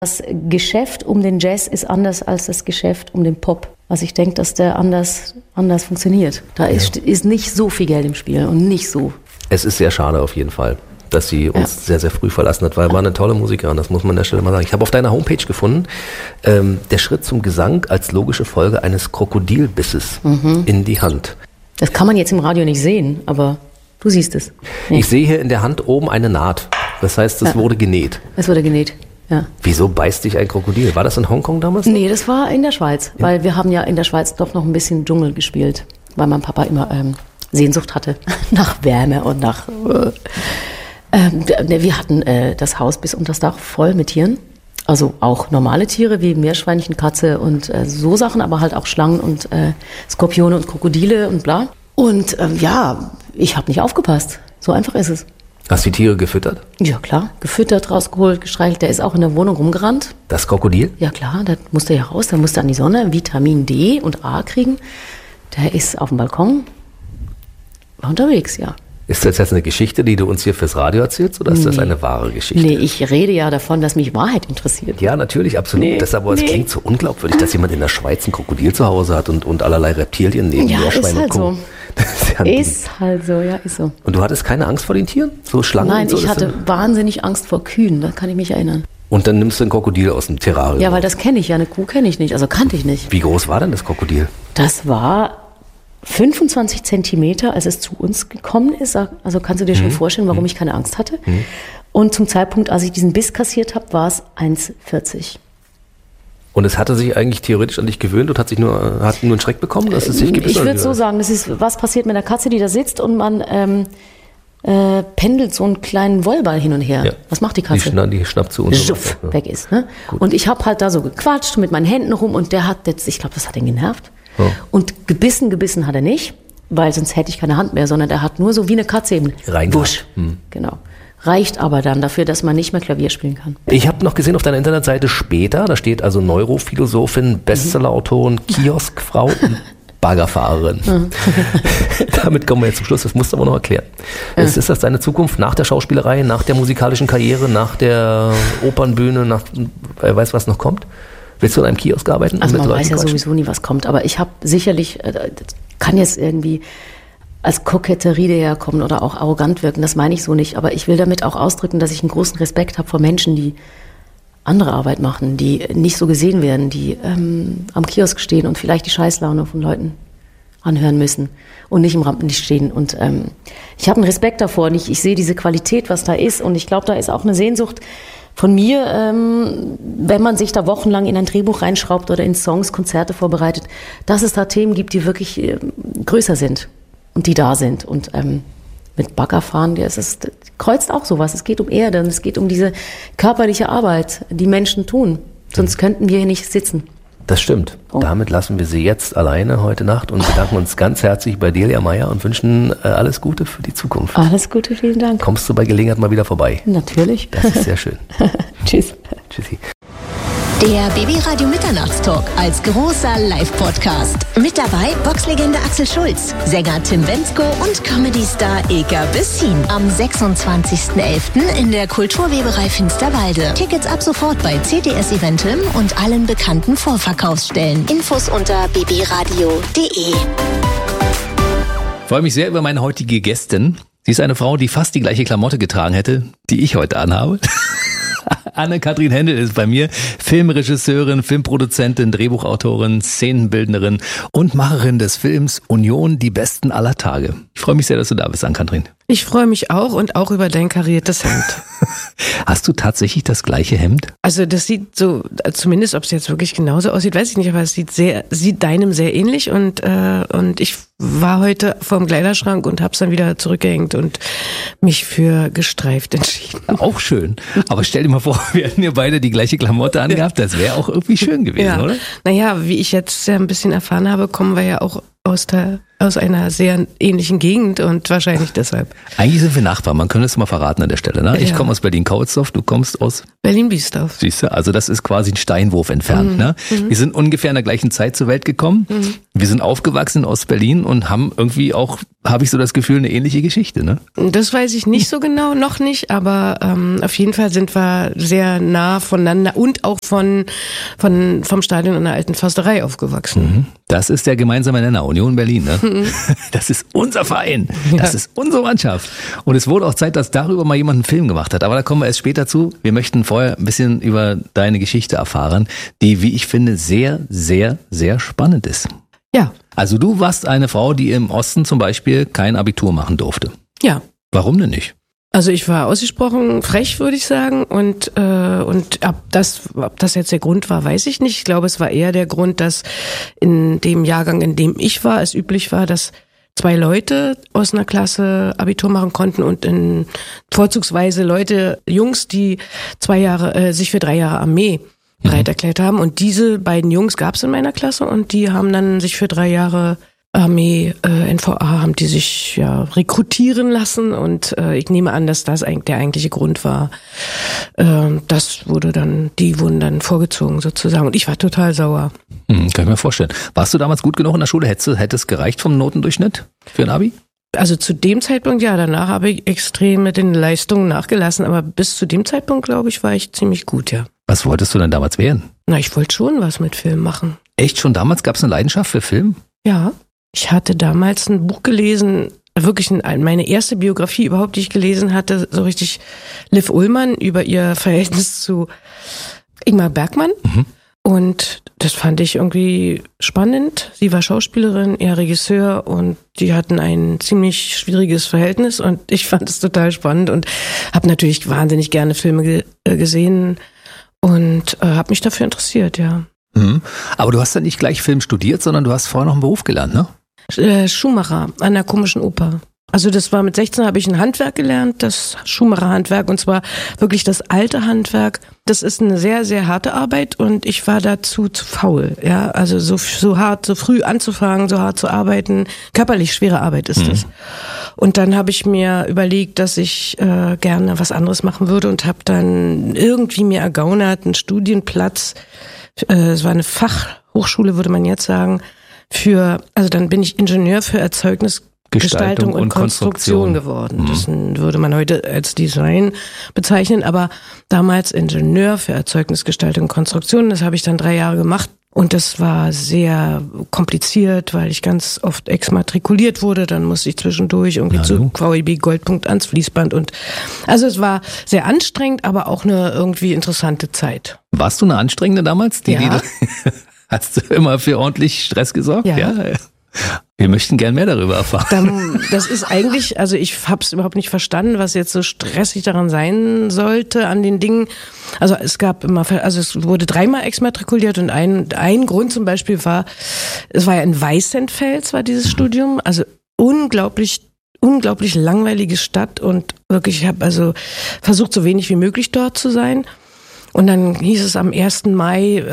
Das Geschäft um den Jazz ist anders als das Geschäft um den Pop. Also ich denke, dass der anders funktioniert. Da ist nicht so viel Geld im Spiel und nicht so. Es ist sehr schade auf jeden Fall, dass sie uns sehr, sehr früh verlassen hat, weil war eine tolle Musikerin, das muss man an der Stelle mal sagen. Ich habe auf deiner Homepage gefunden, der Schritt zum Gesang als logische Folge eines Krokodilbisses in die Hand. Das kann man jetzt im Radio nicht sehen, aber du siehst es. Ja. Ich sehe hier in der Hand oben eine Naht. Das heißt, es wurde genäht. Es wurde genäht, ja. Wieso beißt dich ein Krokodil? War das in Hongkong damals? Nee, das war in der Schweiz, weil wir haben ja in der Schweiz doch noch ein bisschen Dschungel gespielt, weil mein Papa immer Sehnsucht hatte nach Wärme und nach... wir hatten das Haus bis unter das Dach voll mit Tieren. Also auch normale Tiere wie Meerschweinchen, Katze und so Sachen, aber halt auch Schlangen und Skorpione und Krokodile und bla. Und ich habe nicht aufgepasst. So einfach ist es. Hast du die Tiere gefüttert? Ja klar, gefüttert, rausgeholt, gestreichelt. Der ist auch in der Wohnung rumgerannt. Das Krokodil? Ja klar, da musste ja raus, der musste an die Sonne Vitamin D und A kriegen. Der ist auf dem Balkon, war unterwegs, ja. Ist das jetzt eine Geschichte, die du uns hier fürs Radio erzählst, oder ist das eine wahre Geschichte? Nee, ich rede ja davon, dass mich Wahrheit interessiert. Ja, natürlich, absolut. Es klingt so unglaubwürdig, dass jemand in der Schweiz ein Krokodil zu Hause hat und allerlei Reptilien neben Meerschweine und Co. Ist halt so, ja, ist so. Und du hattest keine Angst vor den Tieren? So Schlangen? Nein, und so? Ich hatte wahnsinnig Angst vor Kühen, da kann ich mich erinnern. Und dann nimmst du ein Krokodil aus dem Terrarium? Ja, weil das kenne ich ja, eine Kuh kenne ich nicht, also kannte ich nicht. Wie groß war denn das Krokodil? Das war 25 Zentimeter, als es zu uns gekommen ist. Also kannst du dir schon vorstellen, warum ich keine Angst hatte. Und zum Zeitpunkt, als ich diesen Biss kassiert habe, war es 1,40. Und es hatte sich eigentlich theoretisch an dich gewöhnt und hat nur einen Schreck bekommen, dass es sich gebissen hat? Ich würde so sagen, das ist, was passiert mit einer Katze, die da sitzt und man pendelt so einen kleinen Wollball hin und her. Ja. Was macht die Katze? Die schnappt zu uns. Schuff, weg ist. Ne? Und ich habe halt da so gequatscht mit meinen Händen rum und der hat jetzt, ich glaube, das hat ihn genervt. Oh. Und gebissen hat er nicht, weil sonst hätte ich keine Hand mehr, sondern er hat nur so wie eine Katze eben. Wusch. Genau. Reicht aber dann dafür, dass man nicht mehr Klavier spielen kann. Ich habe noch gesehen auf deiner Internetseite später, da steht also Neurophilosophin, Bestsellerautorin, Kioskfrau und Baggerfahrerin. Damit kommen wir jetzt zum Schluss, das musst du aber noch erklären. Ist das deine Zukunft nach der Schauspielerei, nach der musikalischen Karriere, nach der Opernbühne, nach wer weiß, was noch kommt? Willst du in einem Kiosk arbeiten? Also man weiß ja sowieso nie, was kommt, aber ich habe sicherlich, kann jetzt irgendwie als Koketterie daherkommen oder auch arrogant wirken, das meine ich so nicht, aber ich will damit auch ausdrücken, dass ich einen großen Respekt habe vor Menschen, die andere Arbeit machen, die nicht so gesehen werden, die am Kiosk stehen und vielleicht die Scheißlaune von Leuten anhören müssen und nicht im Rampenlicht stehen. Und ich habe einen Respekt davor und ich sehe diese Qualität, was da ist, und ich glaube, da ist auch eine Sehnsucht von mir, wenn man sich da wochenlang in ein Drehbuch reinschraubt oder in Songs, Konzerte vorbereitet, dass es da Themen gibt, die wirklich größer sind und die da sind. Und mit Baggerfahren, es kreuzt auch sowas. Es geht um Erde und es geht um diese körperliche Arbeit, die Menschen tun. Sonst könnten wir hier nicht sitzen. Das stimmt. Damit lassen wir sie jetzt alleine heute Nacht und bedanken uns ganz herzlich bei Delia Meyer und wünschen alles Gute für die Zukunft. Alles Gute, vielen Dank. Kommst du bei Gelegenheit mal wieder vorbei? Natürlich. Das ist sehr schön. Tschüss. Tschüssi. Der BB-Radio Mitternachtstalk als großer Live-Podcast. Mit dabei Boxlegende Axel Schulz, Sänger Tim Bendzko und Comedy-Star Ilka Bessin. Am 26.11. in der Kulturweberei Finsterwalde. Tickets ab sofort bei CTS Eventim und allen bekannten Vorverkaufsstellen. Infos unter bbradio.de. Ich freue mich sehr über meine heutige Gästin. Sie ist eine Frau, die fast die gleiche Klamotte getragen hätte, die ich heute anhabe. Anne-Kathrin Händel ist bei mir, Filmregisseurin, Filmproduzentin, Drehbuchautorin, Szenenbildnerin und Macherin des Films Union, die Besten aller Tage. Ich freue mich sehr, dass du da bist, Anne-Kathrin. Ich freue mich auch und auch über dein kariertes Hemd. Hast du tatsächlich das gleiche Hemd? Also das sieht so, zumindest ob es jetzt wirklich genauso aussieht, weiß ich nicht, aber es sieht deinem sehr ähnlich und ich war heute vorm Kleiderschrank und habe es dann wieder zurückgehängt und mich für gestreift entschieden. Auch schön. Aber stell dir mal vor, wir hätten ja beide die gleiche Klamotte angehabt, das wäre auch irgendwie schön gewesen, oder? Naja, wie ich jetzt ein bisschen erfahren habe, kommen wir ja auch aus einer sehr ähnlichen Gegend und wahrscheinlich deshalb. Eigentlich sind wir Nachbarn, man könnte es mal verraten an der Stelle. Ne? Ich komme aus Berlin-Kautsdorf, du kommst aus Berlin-Biesdorf. Siehst du, also das ist quasi ein Steinwurf entfernt. Ne? Wir sind ungefähr in der gleichen Zeit zur Welt gekommen. Wir sind aufgewachsen in Ostberlin und haben irgendwie auch, habe ich so das Gefühl, eine ähnliche Geschichte, ne? Das weiß ich nicht so genau, noch nicht, aber auf jeden Fall sind wir sehr nah voneinander und auch vom Stadion in der Alten Försterei aufgewachsen. Das ist der gemeinsame Nenner, Union Berlin, ne? Das ist unser Verein, das ist unsere Mannschaft. Und es wurde auch Zeit, dass darüber mal jemand einen Film gemacht hat, aber da kommen wir erst später zu. Wir möchten vorher ein bisschen über deine Geschichte erfahren, die, wie ich finde, sehr, sehr, sehr spannend ist. Ja. Also du warst eine Frau, die im Osten zum Beispiel kein Abitur machen durfte. Ja. Warum denn nicht? Also ich war ausgesprochen frech, würde ich sagen, und ob das jetzt der Grund war, weiß ich nicht. Ich glaube, es war eher der Grund, dass in dem Jahrgang, in dem ich war, es üblich war, dass 2 Leute aus einer Klasse Abitur machen konnten und vorzugsweise Jungs, die sich für 3 Jahre Armee bereit erklärt haben. Und diese beiden Jungs gab es in meiner Klasse und die haben dann sich für 3 Jahre Armee, NVA, haben die sich ja rekrutieren lassen und ich nehme an, dass das der eigentliche Grund war. Die wurden dann vorgezogen sozusagen und ich war total sauer. Kann ich mir vorstellen. Warst du damals gut genug in der Schule? Hätte es gereicht vom Notendurchschnitt für ein Abi? Also zu dem Zeitpunkt ja, danach habe ich extrem mit den Leistungen nachgelassen, aber bis zu dem Zeitpunkt, glaube ich, war ich ziemlich gut, ja. Was wolltest du denn damals werden? Na, ich wollte schon was mit Film machen. Echt? Schon damals gab es eine Leidenschaft für Film? Ja, ich hatte damals ein Buch gelesen, wirklich meine erste Biografie überhaupt, die ich gelesen hatte, so richtig Liv Ullmann über ihr Verhältnis zu Ingmar Bergman. Und das fand ich irgendwie spannend. Sie war Schauspielerin, er Regisseur und die hatten ein ziemlich schwieriges Verhältnis und ich fand es total spannend und habe natürlich wahnsinnig gerne Filme gesehen und habe mich dafür interessiert, ja. Aber du hast ja nicht gleich Film studiert, sondern du hast vorher noch einen Beruf gelernt, ne? Schuhmacher an der Komischen Oper. Also das war mit 16 habe ich ein Handwerk gelernt, das Schuhmacherhandwerk und zwar wirklich das alte Handwerk. Das ist eine sehr, sehr harte Arbeit und ich war dazu zu faul. Ja, also so hart, so früh anzufangen, so hart zu arbeiten. Körperlich schwere Arbeit ist das. Und dann habe ich mir überlegt, dass ich gerne was anderes machen würde und habe dann irgendwie mir ergaunert, einen Studienplatz. Es war eine Fachhochschule, würde man jetzt sagen. Also dann bin ich Ingenieur für Erzeugnisgestaltung und Konstruktion geworden. Das würde man heute als Design bezeichnen, aber damals Ingenieur für Erzeugnisgestaltung und Konstruktion. Das habe ich dann 3 Jahre gemacht und das war sehr kompliziert, weil ich ganz oft exmatrikuliert wurde. Dann musste ich zwischendurch irgendwie zu VEB Goldpunkt ans Fließband und also es war sehr anstrengend, aber auch eine irgendwie interessante Zeit. Warst du eine Anstrengende damals? Ja. Hast du immer für ordentlich Stress gesorgt? Ja. Wir möchten gern mehr darüber erfahren. Das ist eigentlich, also ich habe es überhaupt nicht verstanden, was jetzt so stressig daran sein sollte an den Dingen. Also es wurde 3-mal exmatrikuliert und ein Grund zum Beispiel war, es war ja in Weißenfels war dieses Studium, also unglaublich langweilige Stadt und wirklich, ich habe also versucht, so wenig wie möglich dort zu sein. Und dann hieß es am 1. Mai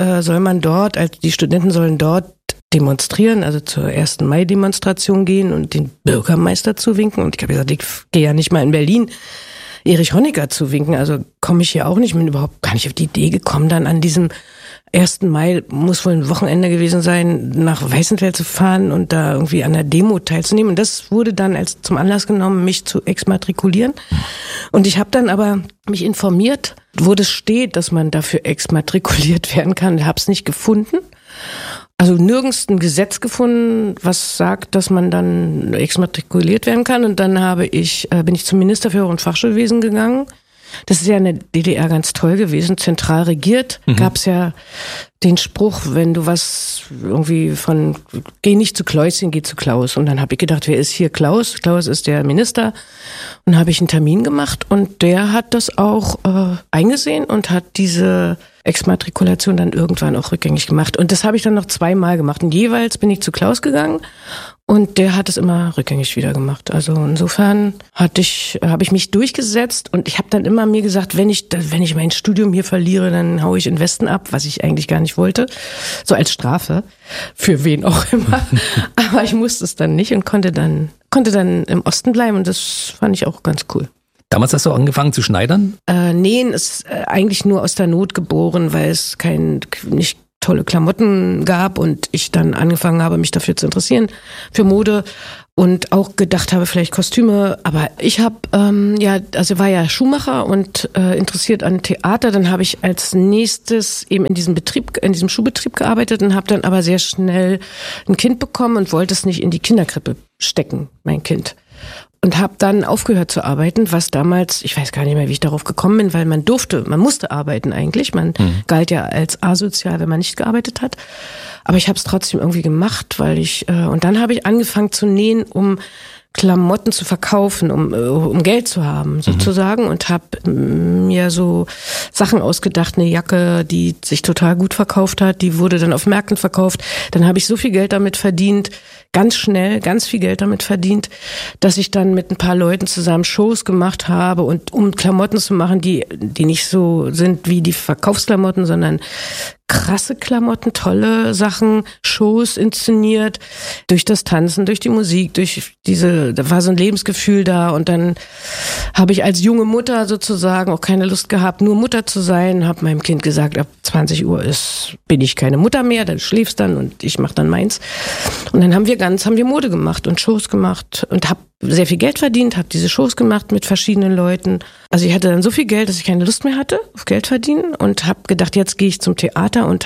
die Studenten sollen dort demonstrieren, also zur 1. Mai-Demonstration gehen und den Bürgermeister zuwinken. Und ich habe gesagt, ich gehe ja nicht mal in Berlin Erich Honecker zuwinken, also komme ich hier auch nicht, bin überhaupt gar nicht auf die Idee gekommen, dann an diesem 1. Mai, muss wohl ein Wochenende gewesen sein, nach Weißenfels zu fahren und da irgendwie an der Demo teilzunehmen. Und das wurde dann zum Anlass genommen, mich zu exmatrikulieren. Und ich habe dann aber mich informiert, wo das steht, dass man dafür exmatrikuliert werden kann. Ich habe es nicht gefunden. Also nirgends ein Gesetz gefunden, was sagt, dass man dann exmatrikuliert werden kann. Und dann bin ich zum Minister für Hoch- und Fachschulwesen gegangen. Das ist ja in der DDR ganz toll gewesen, zentral regiert. Gab's ja den Spruch, wenn du was irgendwie geh nicht zu Kläuschen, geh zu Klaus. Und dann habe ich gedacht, wer ist hier Klaus? Klaus ist der Minister. Und habe ich einen Termin gemacht und der hat das auch eingesehen und hat diese Exmatrikulation dann irgendwann auch rückgängig gemacht. Und das habe ich dann noch 2-mal gemacht. Und jeweils bin ich zu Klaus gegangen und der hat es immer rückgängig wieder gemacht. Also insofern habe ich mich durchgesetzt und ich habe dann immer mir gesagt, wenn ich mein Studium hier verliere, dann haue ich in den Westen ab, was ich eigentlich gar nicht wollte. So als Strafe. Für wen auch immer. Aber ich musste es dann nicht und konnte dann im Osten bleiben und das fand ich auch ganz cool. Damals hast du angefangen zu schneidern? Nähen ist eigentlich nur aus der Not geboren, weil es nicht tolle Klamotten gab und ich dann angefangen habe, mich dafür zu interessieren, für Mode und auch gedacht habe, vielleicht Kostüme. Aber ich habe, war ja Schuhmacher und interessiert an Theater. Dann habe ich als nächstes eben in diesem Schuhbetrieb gearbeitet und habe dann aber sehr schnell ein Kind bekommen und wollte es nicht in die Kinderkrippe stecken, mein Kind. Und habe dann aufgehört zu arbeiten, was damals, ich weiß gar nicht mehr, wie ich darauf gekommen bin, weil man musste arbeiten eigentlich. Man galt ja als asozial, wenn man nicht gearbeitet hat. Aber ich habe es trotzdem irgendwie gemacht, und dann habe ich angefangen zu nähen, um Klamotten zu verkaufen, um Geld zu haben sozusagen, und habe mir so Sachen ausgedacht, eine Jacke, die sich total gut verkauft hat, die wurde dann auf Märkten verkauft. Dann habe ich so viel Geld damit verdient, ganz schnell, ganz viel Geld damit verdient, dass ich dann mit ein paar Leuten zusammen Shows gemacht habe, und um Klamotten zu machen, die nicht so sind wie die Verkaufsklamotten, sondern krasse Klamotten, tolle Sachen, Shows inszeniert, durch das Tanzen, durch die Musik, da war so ein Lebensgefühl da, und dann habe ich als junge Mutter sozusagen auch keine Lust gehabt, nur Mutter zu sein, habe meinem Kind gesagt, ab 20 Uhr bin ich keine Mutter mehr, dann schläfst dann und ich mache dann meins. Und dann haben wir Mode gemacht und Shows gemacht und habe sehr viel Geld verdient, habe diese Shows gemacht mit verschiedenen Leuten. Also ich hatte dann so viel Geld, dass ich keine Lust mehr hatte auf Geld verdienen, und habe gedacht, jetzt gehe ich zum Theater, und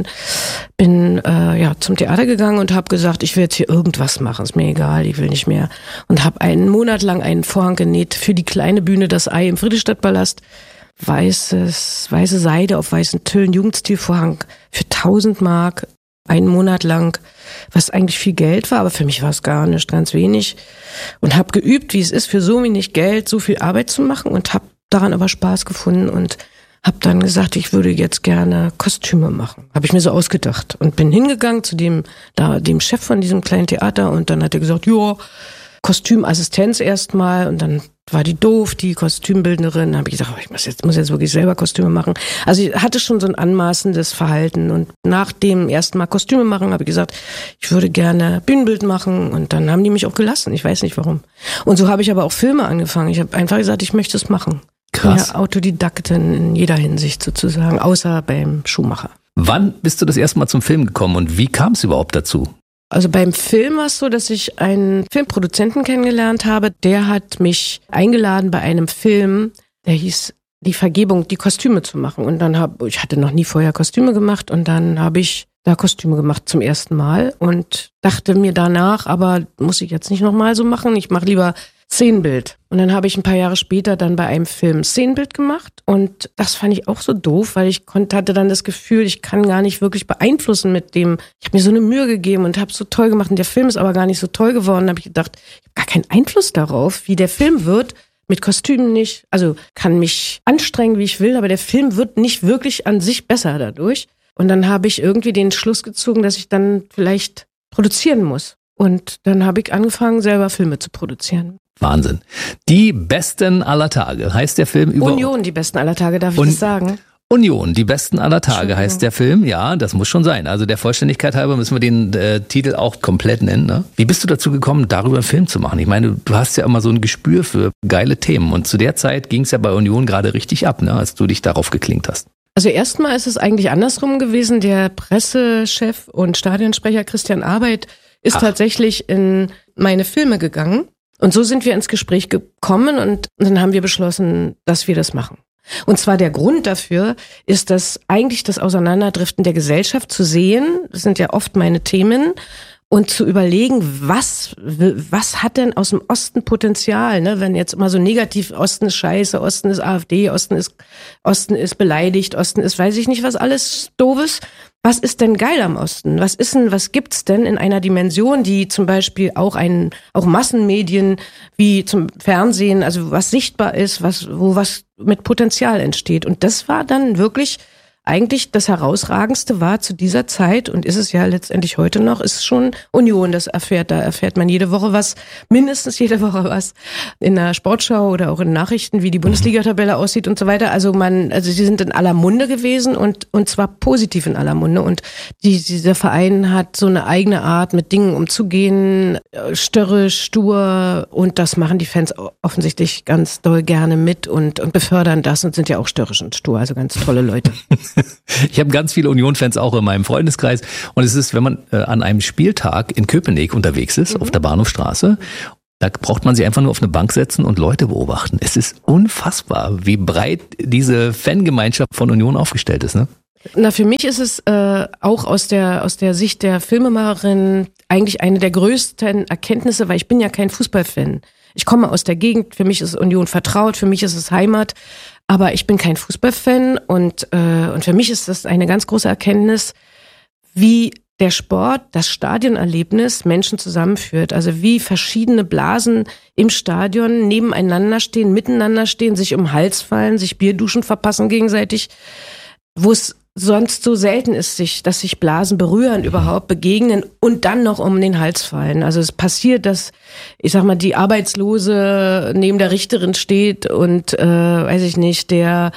bin zum Theater gegangen und habe gesagt, ich will jetzt hier irgendwas machen, ist mir egal, ich will nicht mehr. Und habe einen Monat lang einen Vorhang genäht für die kleine Bühne Das Ei im Friedrichstadtpalast. Weiße Seide auf weißen Tüllen, Jugendstilvorhang für 1000 Mark. Einen Monat lang, was eigentlich viel Geld war, aber für mich war es gar nicht, ganz wenig. Und habe geübt, wie es ist, für so wenig Geld so viel Arbeit zu machen, und habe daran aber Spaß gefunden und habe dann gesagt, ich würde jetzt gerne Kostüme machen. Habe ich mir so ausgedacht und bin hingegangen zu dem Chef von diesem kleinen Theater, und dann hat er gesagt, ja, Kostümassistenz erstmal, und dann war die doof, die Kostümbildnerin. Habe ich gesagt, ich muss jetzt wirklich selber Kostüme machen. Also ich hatte schon so ein anmaßendes Verhalten, und nach dem ersten Mal Kostüme machen habe ich gesagt, ich würde gerne Bühnenbild machen, und dann haben die mich auch gelassen. Ich weiß nicht warum. Und so habe ich aber auch Filme angefangen. Ich habe einfach gesagt, ich möchte es machen. Krass. Ja, Autodidaktin in jeder Hinsicht sozusagen, außer beim Schuhmacher. Wann bist du das erste Mal zum Film gekommen und wie kam es überhaupt dazu? Also beim Film war es so, dass ich einen Filmproduzenten kennengelernt habe. Der hat mich eingeladen bei einem Film, der hieß Die Vergebung, die Kostüme zu machen. Und ich hatte noch nie vorher Kostüme gemacht, und dann habe ich da Kostüme gemacht zum ersten Mal und dachte mir danach, aber muss ich jetzt nicht nochmal so machen, ich mache lieber Szenenbild. Und dann habe ich ein paar Jahre später dann bei einem Film Szenenbild gemacht, und das fand ich auch so doof, weil ich hatte dann das Gefühl, ich kann gar nicht wirklich beeinflussen mit dem. Ich habe mir so eine Mühe gegeben und habe es so toll gemacht, und der Film ist aber gar nicht so toll geworden. Da habe ich gedacht, ich habe gar keinen Einfluss darauf, wie der Film wird. Mit Kostümen nicht. Also kann mich anstrengen, wie ich will, aber der Film wird nicht wirklich an sich besser dadurch. Und dann habe ich irgendwie den Schluss gezogen, dass ich dann vielleicht produzieren muss. Und dann habe ich angefangen, selber Filme zu produzieren. Wahnsinn. Die besten aller Tage heißt der Film über... Union, die besten aller Tage, darf ich das sagen? Union, die besten aller Tage heißt der Film. Ja, das muss schon sein. Also der Vollständigkeit halber müssen wir den Titel auch komplett nennen. Ne? Wie bist du dazu gekommen, darüber einen Film zu machen? Ich meine, du hast ja immer so ein Gespür für geile Themen. Und zu der Zeit ging es ja bei Union gerade richtig ab, ne, als du dich darauf geklinkt hast. Also erstmal ist es eigentlich andersrum gewesen. Der Pressechef und Stadionsprecher Christian Arbeit ist tatsächlich in meine Filme gegangen. Und so sind wir ins Gespräch gekommen, und dann haben wir beschlossen, dass wir das machen. Und zwar der Grund dafür ist, dass eigentlich das Auseinanderdriften der Gesellschaft zu sehen, das sind ja oft meine Themen, und zu überlegen, was hat denn aus dem Osten Potenzial, ne? Wenn jetzt immer so negativ, Osten ist scheiße, Osten ist AfD, Osten ist beleidigt, Osten ist weiß ich nicht was alles Doofes. Was ist denn geil am Osten? Was gibt's denn in einer Dimension, die zum Beispiel auch Massenmedien wie zum Fernsehen, also was sichtbar ist, wo was mit Potenzial entsteht? Und das war dann wirklich eigentlich das Herausragendste war zu dieser Zeit, und ist es ja letztendlich heute noch, ist schon Union. Da erfährt man jede Woche was, mindestens jede Woche was in der Sportschau oder auch in Nachrichten, wie die Bundesliga-Tabelle aussieht und so weiter. Also sie sind in aller Munde gewesen, und zwar positiv in aller Munde. Und dieser Verein hat so eine eigene Art, mit Dingen umzugehen, störrisch, stur, und das machen die Fans offensichtlich ganz doll gerne mit und befördern das und sind ja auch störrisch und stur, also ganz tolle Leute. Ich habe ganz viele Union-Fans auch in meinem Freundeskreis. Und es ist, wenn man an einem Spieltag in Köpenick unterwegs ist, auf der Bahnhofstraße, da braucht man sich einfach nur auf eine Bank setzen und Leute beobachten. Es ist unfassbar, wie breit diese Fangemeinschaft von Union aufgestellt ist, ne? Na, für mich ist es auch aus der Sicht der Filmemacherin eigentlich eine der größten Erkenntnisse, weil ich bin ja kein Fußballfan. Ich komme aus der Gegend, für mich ist Union vertraut, für mich ist es Heimat, aber ich bin kein Fußballfan und für mich ist das eine ganz große Erkenntnis, wie der Sport, das Stadionerlebnis Menschen zusammenführt. Also wie verschiedene Blasen im Stadion nebeneinander stehen, miteinander stehen, sich um den Hals fallen, sich Bierduschen verpassen gegenseitig, wo es sonst so selten ist, dass sich Blasen berühren, überhaupt begegnen und dann noch um den Hals fallen. Also es passiert, dass, ich sag mal, die Arbeitslose neben der Richterin steht und, weiß ich nicht, der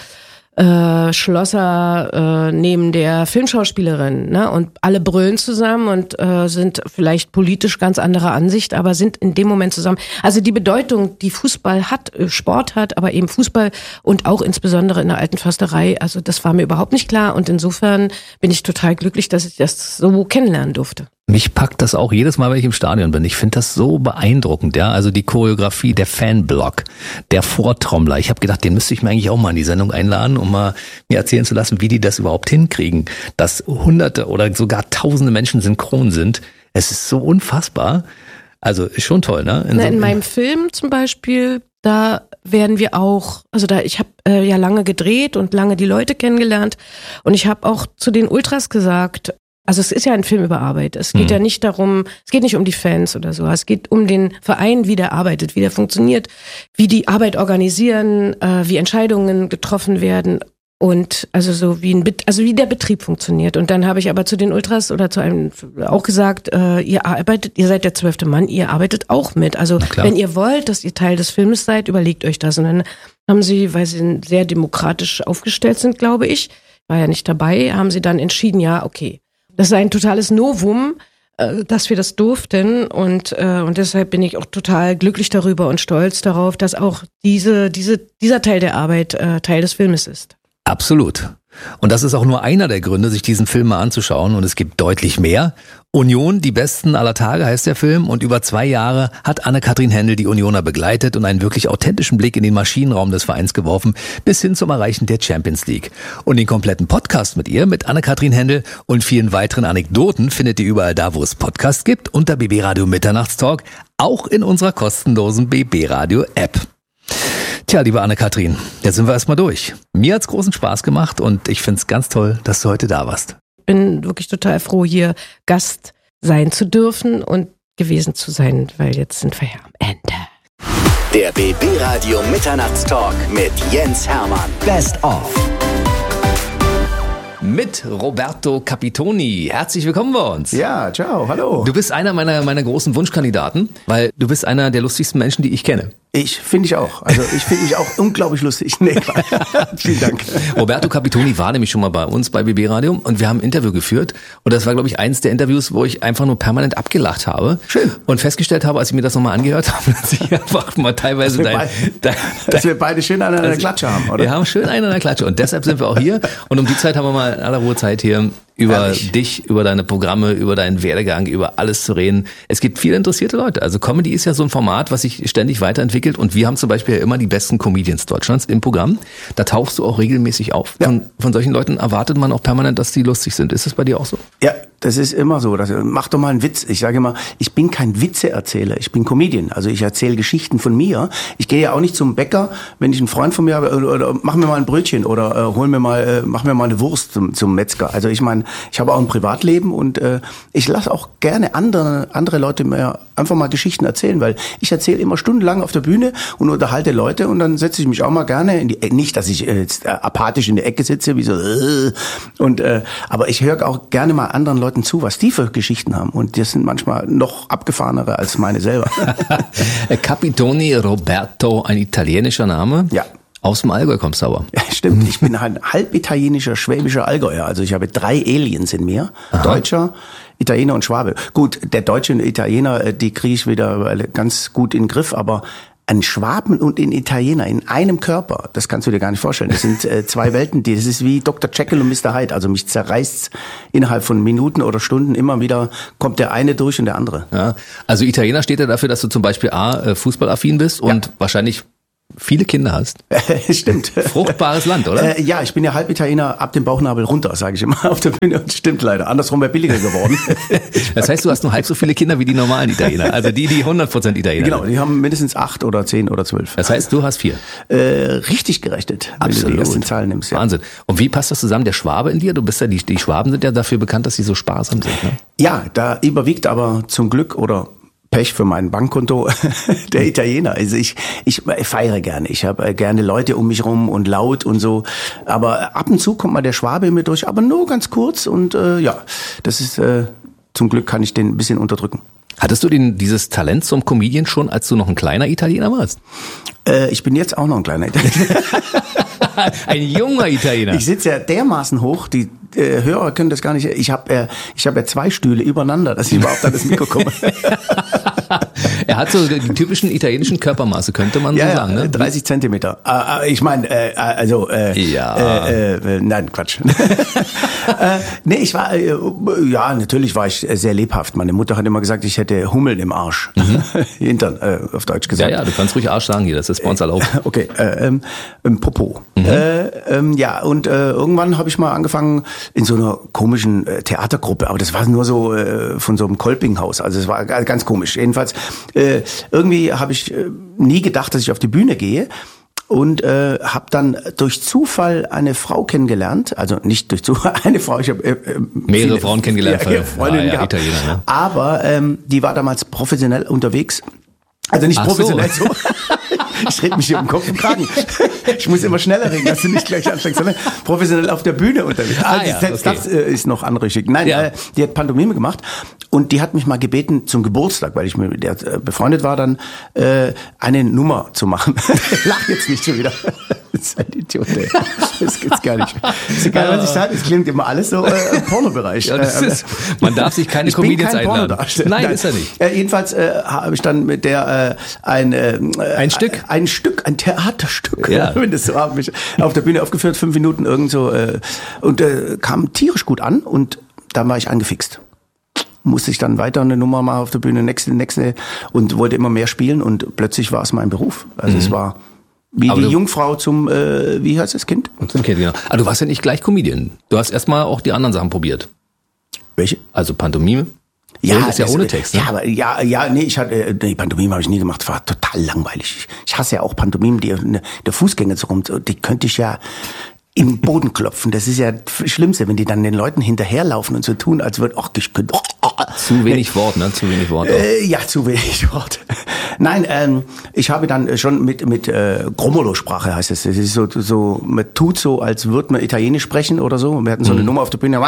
Schlosser neben der Filmschauspielerin, ne? Und alle brüllen zusammen und sind vielleicht politisch ganz anderer Ansicht, aber sind in dem Moment zusammen. Also die Bedeutung, die Fußball hat, Sport hat, aber eben Fußball und auch insbesondere in der Alten Försterei, also das war mir überhaupt nicht klar und insofern bin ich total glücklich, dass ich das so kennenlernen durfte. Mich packt das auch jedes Mal, wenn ich im Stadion bin. Ich finde das so beeindruckend, ja. Also die Choreografie, der Fanblock, der Vortrommler. Ich habe gedacht, den müsste ich mir eigentlich auch mal in die Sendung einladen, um mal mir erzählen zu lassen, wie die das überhaupt hinkriegen, dass Hunderte oder sogar Tausende Menschen synchron sind. Es ist so unfassbar. Also ist schon toll, ne? In meinem Film zum Beispiel, da werden wir auch, also ich habe ja lange gedreht und lange die Leute kennengelernt und ich habe auch zu den Ultras gesagt, also es ist ja ein Film über Arbeit. Es geht ja nicht darum, es geht nicht um die Fans oder so. Es geht um den Verein, wie der arbeitet, wie der funktioniert, wie die Arbeit organisieren, wie Entscheidungen getroffen werden und also so wie wie der Betrieb funktioniert. Und dann habe ich aber zu den Ultras oder zu einem auch gesagt, ihr seid der 12. Mann, ihr arbeitet auch mit. Also wenn ihr wollt, dass ihr Teil des Filmes seid, überlegt euch das. Und dann haben sie, weil sie sehr demokratisch aufgestellt sind, glaube ich, war ja nicht dabei, haben sie dann entschieden, ja, okay. Das ist ein totales Novum, dass wir das durften und deshalb bin ich auch total glücklich darüber und stolz darauf, dass auch dieser Teil der Arbeit Teil des Filmes ist. Absolut. Und das ist auch nur einer der Gründe, sich diesen Film mal anzuschauen. Und es gibt deutlich mehr. Union, die Besten aller Tage heißt der Film. Und über 2 Jahre hat Anne-Kathrin Hendel die Unioner begleitet und einen wirklich authentischen Blick in den Maschinenraum des Vereins geworfen, bis hin zum Erreichen der Champions League. Und den kompletten Podcast mit ihr, mit Anne-Kathrin Hendel und vielen weiteren Anekdoten findet ihr überall da, wo es Podcasts gibt, unter BB Radio Mitternachtstalk, auch in unserer kostenlosen BB Radio App. Tja, liebe Anne-Kathrin, jetzt sind wir erstmal durch. Mir hat's großen Spaß gemacht und ich find's ganz toll, dass du heute da warst. Ich bin wirklich total froh, hier Gast sein zu dürfen und gewesen zu sein, weil jetzt sind wir ja am Ende. Der BB Radio Mitternachtstalk mit Jens Hermann. Best of. Mit Roberto Capitoni. Herzlich willkommen bei uns. Ja, ciao, hallo. Du bist einer meiner großen Wunschkandidaten, weil du bist einer der lustigsten Menschen, die ich kenne. Finde ich auch. Also ich finde mich auch unglaublich lustig. Nee, vielen Dank. Roberto Capitoni war nämlich schon mal bei uns bei BB Radio und wir haben ein Interview geführt und das war, glaube ich, eins der Interviews, wo ich einfach nur permanent abgelacht habe. Schön. Und festgestellt habe, als ich mir das nochmal angehört habe, dass ich einfach mal teilweise dass wir beide schön einen an der Klatsche haben, oder? Wir haben schön einen an der Klatsche und deshalb sind wir auch hier und um die Zeit haben wir mal in aller Ruhe Zeit hier über dich, über deine Programme, über deinen Werdegang, über alles zu reden. Es gibt viele interessierte Leute. Also Comedy ist ja so ein Format, was sich ständig weiterentwickelt und wir haben zum Beispiel ja immer die besten Comedians Deutschlands im Programm. Da tauchst du auch regelmäßig auf. Ja. Von solchen Leuten erwartet man auch permanent, dass die lustig sind. Ist das bei dir auch so? Ja, das ist immer so. Mach doch mal einen Witz. Ich sage immer, ich bin kein Witzeerzähler, ich bin Comedian. Also ich erzähle Geschichten von mir. Ich gehe ja auch nicht zum Bäcker, wenn ich einen Freund von mir habe, oder mach mir mal ein Brötchen oder mach mir mal eine Wurst zum Metzger. Also ich meine, ich habe auch ein Privatleben und ich lasse auch gerne andere Leute mir einfach mal Geschichten erzählen, weil ich erzähle immer stundenlang auf der Bühne und unterhalte Leute und dann setze ich mich auch mal gerne in die Ecke. Nicht, dass ich jetzt apathisch in der Ecke sitze, wie so aber ich höre auch gerne mal anderen Leuten zu, was die für Geschichten haben und das sind manchmal noch abgefahrenere als meine selber. Capitoni Roberto, ein italienischer Name? Ja. Aus dem Allgäu kommst du aber. Ja, stimmt. Ich bin ein halb italienischer, schwäbischer Allgäuer. Also ich habe 3 Aliens in mir. Aha. Deutscher, Italiener und Schwabe. Gut, der Deutsche und Italiener, die kriege ich wieder ganz gut in den Griff, aber ein Schwaben und ein Italiener in einem Körper, das kannst du dir gar nicht vorstellen. Das sind zwei Welten, das ist wie Dr. Jekyll und Mr. Hyde. Also mich zerreißt's innerhalb von Minuten oder Stunden immer wieder, kommt der eine durch und der andere. Ja, also Italiener steht ja dafür, dass du zum Beispiel fußballaffin bist und wahrscheinlich viele Kinder hast. Stimmt. Fruchtbares Land, oder? Ja, ich bin ja halb Italiener ab dem Bauchnabel runter, sage ich immer auf der Bühne. Und stimmt leider. Andersrum wäre billiger geworden. Das heißt, du hast nur halb so viele Kinder wie die normalen Italiener. Also die 100% Italiener. Genau, die haben mindestens 8 oder 10 oder 12. Das heißt, du hast 4. Richtig gerechnet, wenn du die ersten Zahlen nimmst. Ja. Wahnsinn. Und wie passt das zusammen? Der Schwabe in dir? Du bist ja, die Schwaben sind ja dafür bekannt, dass sie so sparsam sind, ne? Ja, da überwiegt aber zum Glück oder Pech für mein Bankkonto der Italiener. Also ich feiere gerne. Ich habe gerne Leute um mich rum und laut und so. Aber ab und zu kommt mal der Schwabe in mir durch, aber nur ganz kurz. Und das ist zum Glück kann ich den ein bisschen unterdrücken. Hattest du dieses Talent zum Comedian schon, als du noch ein kleiner Italiener warst? Ich bin jetzt auch noch ein kleiner Italiener. Ein junger Italiener. Ich sitze ja dermaßen hoch, die Hörer können das gar nicht. Ich hab ja 2 Stühle übereinander, dass ich überhaupt an das Mikro komme. Er hat so die typischen italienischen Körpermaße, könnte man so sagen, ne? 30 Zentimeter. Ich meine, nein, Quatsch. Nee, ich war, natürlich war ich sehr lebhaft. Meine Mutter hat immer gesagt, ich hätte Hummeln im Arsch. Hintern, auf Deutsch gesagt. Ja, du kannst ruhig Arsch sagen hier, das ist bei uns erlaubt. Okay, Popo. Und irgendwann habe ich mal angefangen in so einer komischen Theatergruppe, aber das war nur so von so einem Kolpinghaus, also es war ganz komisch. Jedenfalls, irgendwie habe ich nie gedacht, dass ich auf die Bühne gehe. Und habe dann durch Zufall eine Frau kennengelernt, also nicht durch Zufall, eine Frau, ich habe mehrere Frauen kennengelernt, Freundinnen gehabt, Italiener, ne? Aber die war damals professionell unterwegs. Also nicht professionell so. Ich rede mich hier um Kopf und Kragen. Ich muss immer schneller reden, dass du nicht gleich anfängst, sondern professionell auf der Bühne unterwegs. Das ist noch anrüchig. Nein, die hat Pantomime gemacht und die hat mich mal gebeten zum Geburtstag, weil ich mit der befreundet war, dann eine Nummer zu machen. Lach jetzt nicht schon wieder. Das ist ein Idiot, ey. Das gibt's gar nicht. Ist egal, was ich sage, es klingt immer alles so im Pornobereich. Ja, man darf sich keine Comedians einladen. Nein, ist er nicht. Jedenfalls habe ich dann mit der ein Theaterstück, wenn das so habe ich auf der Bühne aufgeführt, 5 Minuten irgend so und kam tierisch gut an und dann war ich angefixt. Musste ich dann weiter eine Nummer machen auf der Bühne, nächste und wollte immer mehr spielen und plötzlich war es mein Beruf. Also es war wie die Jungfrau zum, wie heißt das Kind? Zum Kind, genau. Aber du warst ja nicht gleich Comedian. Du hast erstmal auch die anderen Sachen probiert. Welche? Also Pantomime. Ja, das ist ja ohne Text, ne? Pantomime habe ich nie gemacht, war total langweilig. Ich hasse ja auch Pantomime, der Fußgänger so rum, die könnte ich ja im Boden klopfen. Das ist ja das Schlimmste, wenn die dann den Leuten hinterherlaufen und so tun, als würde, ich könnte. Zu wenig Wort, ne? Zu wenig Wort. Ja, zu wenig Wort. Nein, ich habe dann schon mit Grommolo-Sprache heißt es. Das ist so, man tut so, als würde man Italienisch sprechen oder so. Und wir hatten so eine Nummer auf der Bühne.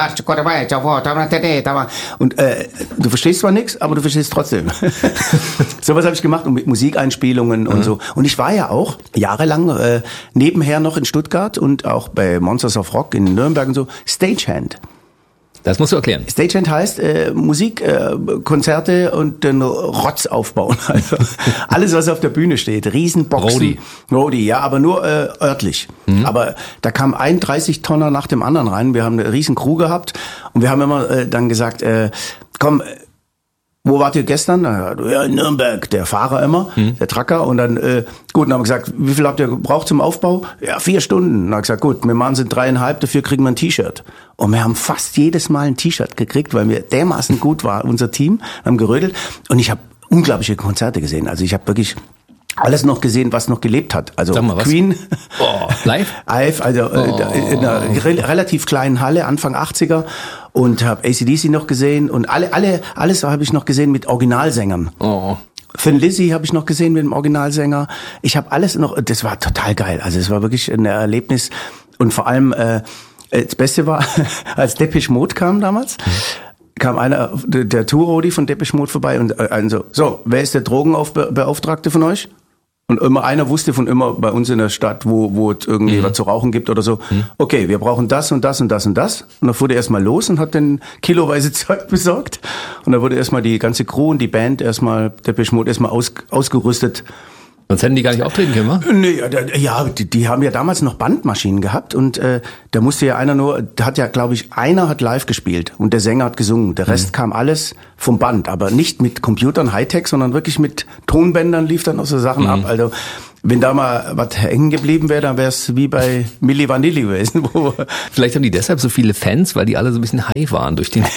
Und du verstehst zwar nichts, aber du verstehst trotzdem. Sowas habe ich gemacht und mit Musikeinspielungen und so. Und ich war ja auch jahrelang nebenher noch in Stuttgart und auch bei Monsters of Rock in Nürnberg und so Stagehand. Das musst du erklären. Stagehand heißt Musik, Konzerte und den Rotz aufbauen. Also alles, was auf der Bühne steht. Riesenboxen. Roadie, ja, aber nur örtlich. Aber da kam ein 30-Tonner nach dem anderen rein. Wir haben eine riesen Crew gehabt und wir haben immer dann gesagt, komm, wo wart ihr gestern? Ja, in Nürnberg, der Fahrer immer, der Trucker. Und dann, dann haben wir gesagt, wie viel habt ihr gebraucht zum Aufbau? Ja, 4 Stunden. Dann haben wir gesagt, gut, wir machen sind 3,5, dafür kriegen wir ein T-Shirt. Und wir haben fast jedes Mal ein T-Shirt gekriegt, weil wir dermaßen gut war, unser Team, haben gerödelt. Und ich habe unglaubliche Konzerte gesehen. Also ich habe wirklich alles noch gesehen, was noch gelebt hat. Also Queen. Live? Live, also in einer relativ kleinen Halle, Anfang 80er. Und habe AC/DC noch gesehen. Und alles habe ich noch gesehen mit Originalsängern. Thin Lizzy habe ich noch gesehen mit dem Originalsänger. Ich habe alles noch, das war total geil. Also es war wirklich ein Erlebnis. Und vor allem, das Beste war, als Depeche Mode kam damals, kam einer, der Tourrodi von Depeche Mode vorbei und so, wer ist der Drogenbeauftragte von euch? Und immer einer wusste von immer bei uns in der Stadt, wo es irgendwie was zu rauchen gibt oder so. Okay, wir brauchen das und das und das und das. Und dann fuhr der erstmal los und hat dann kiloweise Zeug besorgt. Und dann wurde erstmal die ganze Crew und die Band erstmal, Depeche Mode erstmal ausgerüstet Sonst hätten die gar nicht auftreten können, wa? Nee, die haben ja damals noch Bandmaschinen gehabt und da musste ja einer hat live gespielt und der Sänger hat gesungen. Der Rest kam alles vom Band, aber nicht mit Computern, Hightech, sondern wirklich mit Tonbändern lief dann auch so Sachen ab. Also wenn da mal was hängen geblieben wäre, dann wäre es wie bei Milli Vanilli gewesen. Vielleicht haben die deshalb so viele Fans, weil die alle so ein bisschen high waren durch den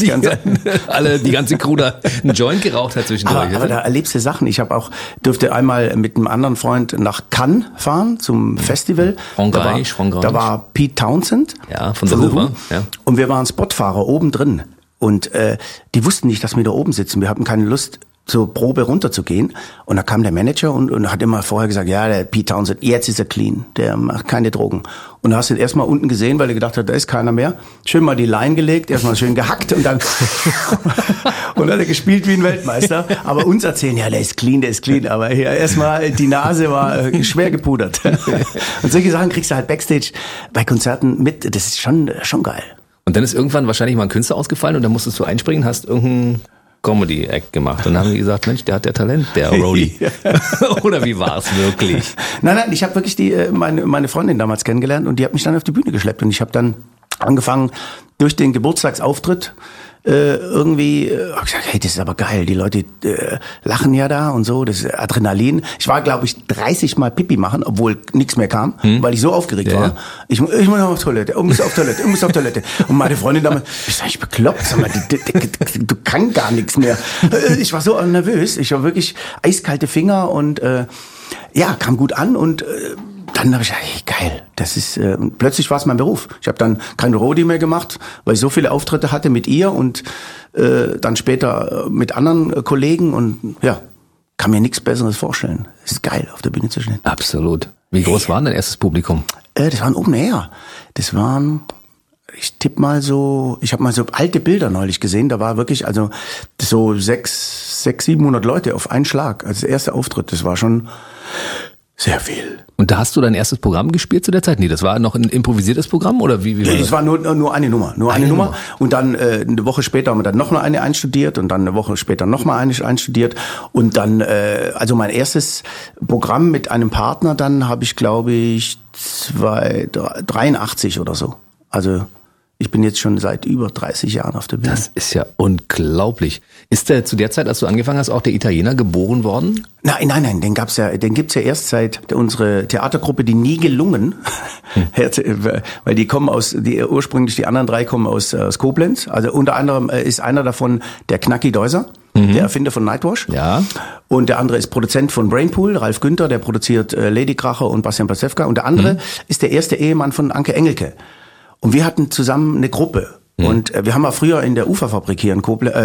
die ganze Crew da einen Joint geraucht hat zwischendurch. Aber da erlebst du Sachen. Ich durfte einmal mit einem anderen Freund nach Cannes fahren zum Festival. Frankreich. Da war Pete Townsend. Ja, von The Who. Ja. Und wir waren Spotfahrer oben drin. Und die wussten nicht, dass wir da oben sitzen. Wir hatten keine Lust, zur Probe runterzugehen. Und da kam der Manager und hat immer vorher gesagt, ja, der Pete Townsend, jetzt ist er clean, der macht keine Drogen. Und da hast du ihn erstmal unten gesehen, weil er gedacht hat, da ist keiner mehr. Schön mal die Line gelegt, erstmal schön gehackt und dann und hat er gespielt wie ein Weltmeister. Aber uns erzählen, ja, der ist clean. Aber hier erstmal die Nase war schwer gepudert. Und solche Sachen kriegst du halt Backstage bei Konzerten mit. Das ist schon geil. Und dann ist irgendwann wahrscheinlich mal ein Künstler ausgefallen und dann musstest du einspringen, hast irgendeinen Comedy-Act gemacht. Und dann haben die gesagt, Mensch, der hat ja Talent, der Roadie. Oder wie war es wirklich? Nein, ich habe wirklich meine Freundin damals kennengelernt und die hat mich dann auf die Bühne geschleppt. Und ich habe dann angefangen, durch den Geburtstagsauftritt hab ich gesagt, hey, das ist aber geil, die Leute lachen ja da und so, das ist Adrenalin. Ich war, glaube ich, 30 Mal Pipi machen, obwohl nichts mehr kam, weil ich so aufgeregt war. Ich muss noch auf Toilette, ich muss auf Toilette. Und meine Freundin damals, ich sag, ich bekloppt, sag mal, du kann gar nichts mehr. Ich war so nervös, ich war wirklich eiskalte Finger und kam gut an und dann habe ich gedacht, hey, geil, das ist plötzlich war es mein Beruf. Ich habe dann keine Roadie mehr gemacht, weil ich so viele Auftritte hatte mit ihr und dann später mit anderen Kollegen und kann mir nichts Besseres vorstellen. Es ist geil, auf der Bühne zu stehen. Absolut. Wie groß war denn dein erstes Publikum? Das waren Open Air. Das waren, ich tippe mal so, ich habe mal so alte Bilder neulich gesehen, da war wirklich also so 600, 700 Leute auf einen Schlag. Also der erste Auftritt, das war schon sehr viel. Und da hast du dein erstes Programm gespielt zu der Zeit? Nee, das war noch ein improvisiertes Programm oder wie war das? Das war nur eine Nummer. Eine Nummer. Und dann eine Woche später haben wir dann noch eine einstudiert und dann eine Woche später noch mal eine einstudiert. Und dann, also mein erstes Programm mit einem Partner, dann habe ich, glaube ich, 83 oder so. Also ich bin jetzt schon seit über 30 Jahren auf der Bühne. Das ist ja unglaublich. Ist zu der Zeit, als du angefangen hast, auch der Italiener geboren worden? Nein, den gibt's ja erst seit unsere Theatergruppe, die Nie gelungen, weil die kommen ursprünglich die anderen drei kommen aus Koblenz. Also unter anderem ist einer davon der Knacki Deuser, der Erfinder von Nightwash. Ja. Und der andere ist Produzent von Brainpool, Ralf Günther, der produziert Lady Kracher und Bastian Pastewka. Und der andere ist der erste Ehemann von Anke Engelke. Und wir hatten zusammen eine Gruppe. Und wir haben mal früher in der Uferfabrik hier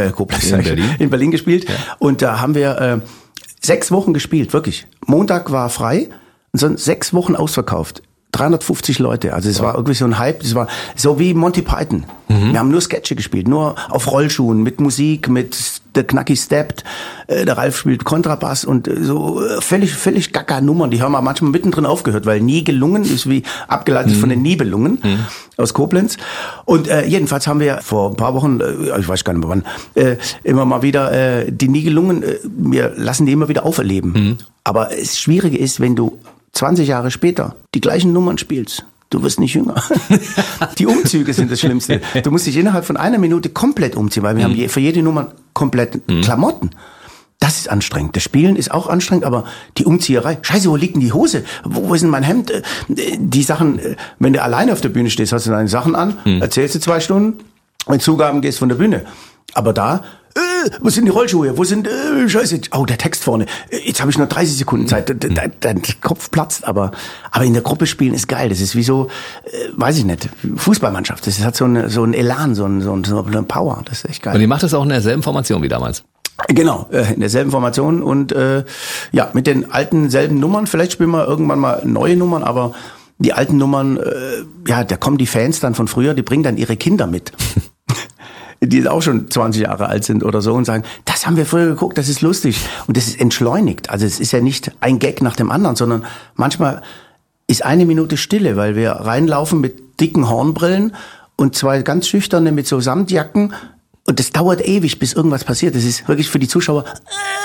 in Berlin gespielt. Ja. Und da haben wir 6 Wochen gespielt, wirklich. Montag war frei und sonst 6 Wochen ausverkauft. 350 Leute. Also es war irgendwie so ein Hype. Das war so wie Monty Python. Wir haben nur Sketche gespielt, nur auf Rollschuhen, mit Musik, mit der Knacki steppt, der Ralf spielt Kontrabass und so völlig gaga Nummern. Die haben wir manchmal mittendrin aufgehört, weil Nie gelungen ist wie abgeleitet von den Nibelungen aus Koblenz. Und jedenfalls haben wir vor ein paar Wochen, ich weiß gar nicht mehr wann, immer mal wieder die Nie gelungen, wir lassen die immer wieder auferleben. Aber das Schwierige ist, wenn du 20 Jahre später die gleichen Nummern spielst, du wirst nicht jünger. Die Umzüge sind das Schlimmste. Du musst dich innerhalb von einer Minute komplett umziehen, weil wir haben für jede Nummer komplett Klamotten. Das ist anstrengend. Das Spielen ist auch anstrengend, aber die Umzieherei. Scheiße, wo liegt denn die Hose? Wo ist denn mein Hemd? Die Sachen, wenn du alleine auf der Bühne stehst, hast du deine Sachen an, erzählst du 2 Stunden, mit Zugaben gehst von der Bühne. Aber da, wo sind die Rollschuhe? Wo sind, Scheiße, oh, der Text vorne. Jetzt habe ich nur 30 Sekunden Zeit. Dein Kopf platzt, aber in der Gruppe spielen ist geil. Das ist wie so, weiß ich nicht, Fußballmannschaft. Das hat so ein Elan, so eine Power. Das ist echt geil. Und ihr macht das auch in derselben Formation wie damals? Genau, in derselben Formation und mit den alten selben Nummern. Vielleicht spielen wir irgendwann mal neue Nummern, aber die alten Nummern, da kommen die Fans dann von früher, die bringen dann ihre Kinder mit. Die auch schon 20 Jahre alt sind oder so und sagen, das haben wir früher geguckt, das ist lustig. Und das ist entschleunigt. Also es ist ja nicht ein Gag nach dem anderen, sondern manchmal ist 1 Minute Stille, weil wir reinlaufen mit dicken Hornbrillen und 2 ganz Schüchterne mit so Samtjacken und das dauert ewig, bis irgendwas passiert. Das ist wirklich für die Zuschauer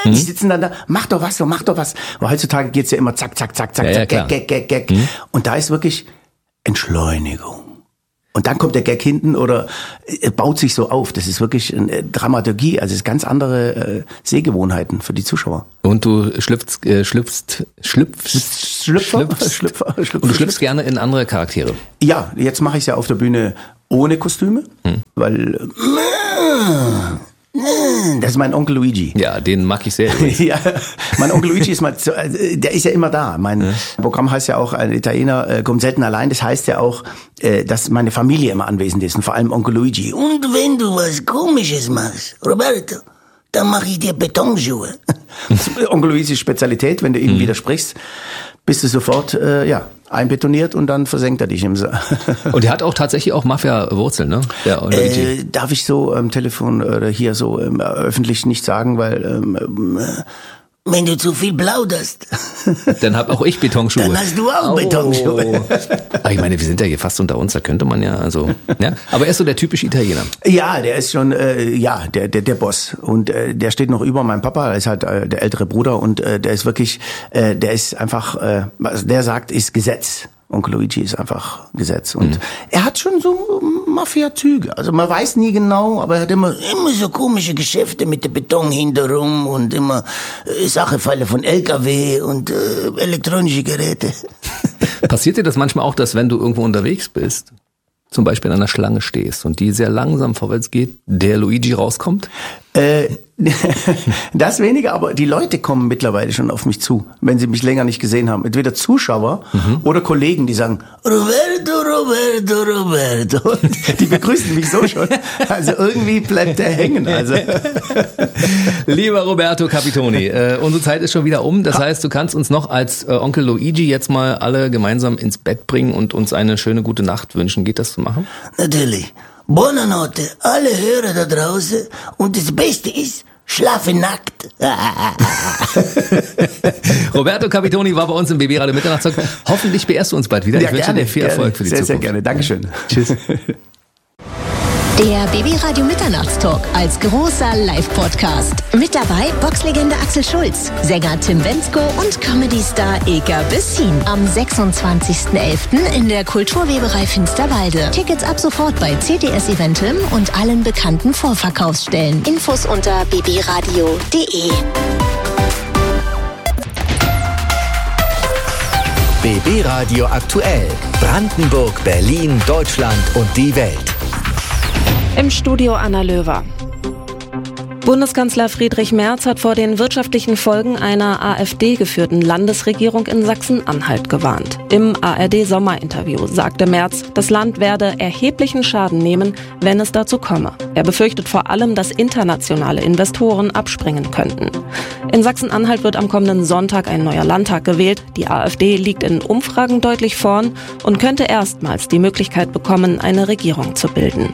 Die sitzen dann da, mach doch was. Aber heutzutage geht's ja immer zack, Gag. Und da ist wirklich Entschleunigung. Und dann kommt der Gag hinten oder baut sich so auf. Das ist wirklich eine Dramaturgie, also es ist ganz andere Sehgewohnheiten für die Zuschauer. Und du schlüpfst gerne in andere Charaktere. Ja, jetzt mache ich es ja auf der Bühne ohne Kostüme, weil das ist mein Onkel Luigi. Ja, den mag ich sehr. Ja, mein Onkel Luigi ist der ist ja immer da. Mein Programm heißt ja auch, ein Italiener kommt selten allein. Das heißt ja auch, dass meine Familie immer anwesend ist und vor allem Onkel Luigi. Und wenn du was Komisches machst, Roberto, dann mache ich dir Betonschuhe. Onkel Luigis Spezialität, wenn du ihm widersprichst, bist du sofort einbetoniert und dann versenkt er dich im Saal. Und der hat auch tatsächlich auch Mafia-Wurzeln, ne? Der Luigi. Darf ich so am Telefon oder hier so öffentlich nicht sagen, weil wenn du zu viel plauderst, dann hab auch ich Betonschuhe. Dann hast du auch Betonschuhe. Aber ich meine, wir sind ja hier fast unter uns, da könnte man ja, also, ja. Aber er ist so der typische Italiener. Ja, der ist schon, der Boss. Und der steht noch über meinem Papa, er ist halt der ältere Bruder und der ist wirklich, der ist einfach, was der sagt, ist Gesetz. Onkel Luigi ist einfach Gesetz. Und er hat schon so Mafia-Züge. Also man weiß nie genau, aber er hat immer so komische Geschäfte mit dem Beton hinterrum und immer Sachefalle von LKW und elektronische Geräte. Passiert dir das manchmal auch, dass wenn du irgendwo unterwegs bist, zum Beispiel in einer Schlange stehst und die sehr langsam vorwärts geht, der Luigi rauskommt? Das weniger, aber die Leute kommen mittlerweile schon auf mich zu, wenn sie mich länger nicht gesehen haben. Entweder Zuschauer oder Kollegen, die sagen, Roberto. Und die begrüßen mich so schon. Also irgendwie bleibt der hängen. Also. Lieber Roberto Capitoni, unsere Zeit ist schon wieder um. Das heißt, du kannst uns noch als Onkel Luigi jetzt mal alle gemeinsam ins Bett bringen und uns eine schöne gute Nacht wünschen. Geht das zu machen? Natürlich. Buonanotte, alle Hörer da draußen. Und das Beste ist, schlafe nackt. Roberto Capitoni war bei uns im BB Radio Mitternachtstalk. Hoffentlich beehrst du uns bald wieder. Ich wünsche dir viel Erfolg für die Zukunft. Sehr gerne. Dankeschön. Tschüss. Der BB Radio Mitternachtstalk als großer Live-Podcast. Mit dabei Boxlegende Axel Schulz, Sänger Tim Bendzko und Comedy-Star Eka Bessin. Am 26.11. in der Kulturweberei Finsterwalde. Tickets ab sofort bei CTS Eventim und allen bekannten Vorverkaufsstellen. Infos unter bbradio.de. BB Radio aktuell. Brandenburg, Berlin, Deutschland und die Welt. Im Studio Anna Löwer. Bundeskanzler Friedrich Merz hat vor den wirtschaftlichen Folgen einer AfD-geführten Landesregierung in Sachsen-Anhalt gewarnt. Im ARD-Sommerinterview sagte Merz, das Land werde erheblichen Schaden nehmen, wenn es dazu komme. Er befürchtet vor allem, dass internationale Investoren abspringen könnten. In Sachsen-Anhalt wird am kommenden Sonntag ein neuer Landtag gewählt. Die AfD liegt in Umfragen deutlich vorn und könnte erstmals die Möglichkeit bekommen, eine Regierung zu bilden.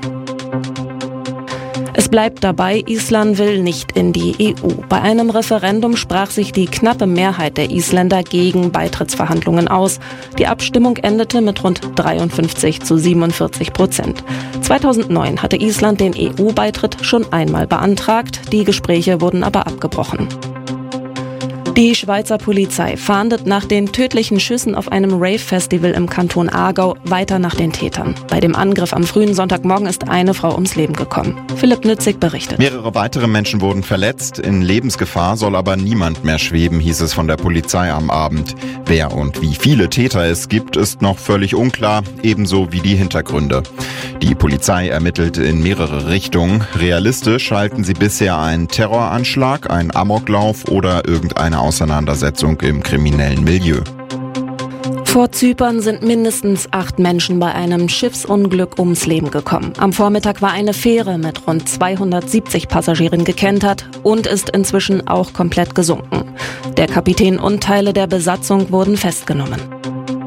Es bleibt dabei, Island will nicht in die EU. Bei einem Referendum sprach sich die knappe Mehrheit der Isländer gegen Beitrittsverhandlungen aus. Die Abstimmung endete mit rund 53-47%. 2009 hatte Island den EU-Beitritt schon einmal beantragt. Die Gespräche wurden aber abgebrochen. Die Schweizer Polizei fahndet nach den tödlichen Schüssen auf einem Rave-Festival im Kanton Aargau weiter nach den Tätern. Bei dem Angriff am frühen Sonntagmorgen ist eine Frau ums Leben gekommen. Philipp Nützig berichtet. Mehrere weitere Menschen wurden verletzt. In Lebensgefahr soll aber niemand mehr schweben, hieß es von der Polizei am Abend. Wer und wie viele Täter es gibt, ist noch völlig unklar, ebenso wie die Hintergründe. Die Polizei ermittelt in mehrere Richtungen. Realistisch halten sie bisher einen Terroranschlag, einen Amoklauf oder irgendeine Auseinandersetzung im kriminellen Milieu. Vor Zypern sind mindestens 8 Menschen bei einem Schiffsunglück ums Leben gekommen. Am Vormittag war eine Fähre mit rund 270 Passagieren gekentert und ist inzwischen auch komplett gesunken. Der Kapitän und Teile der Besatzung wurden festgenommen.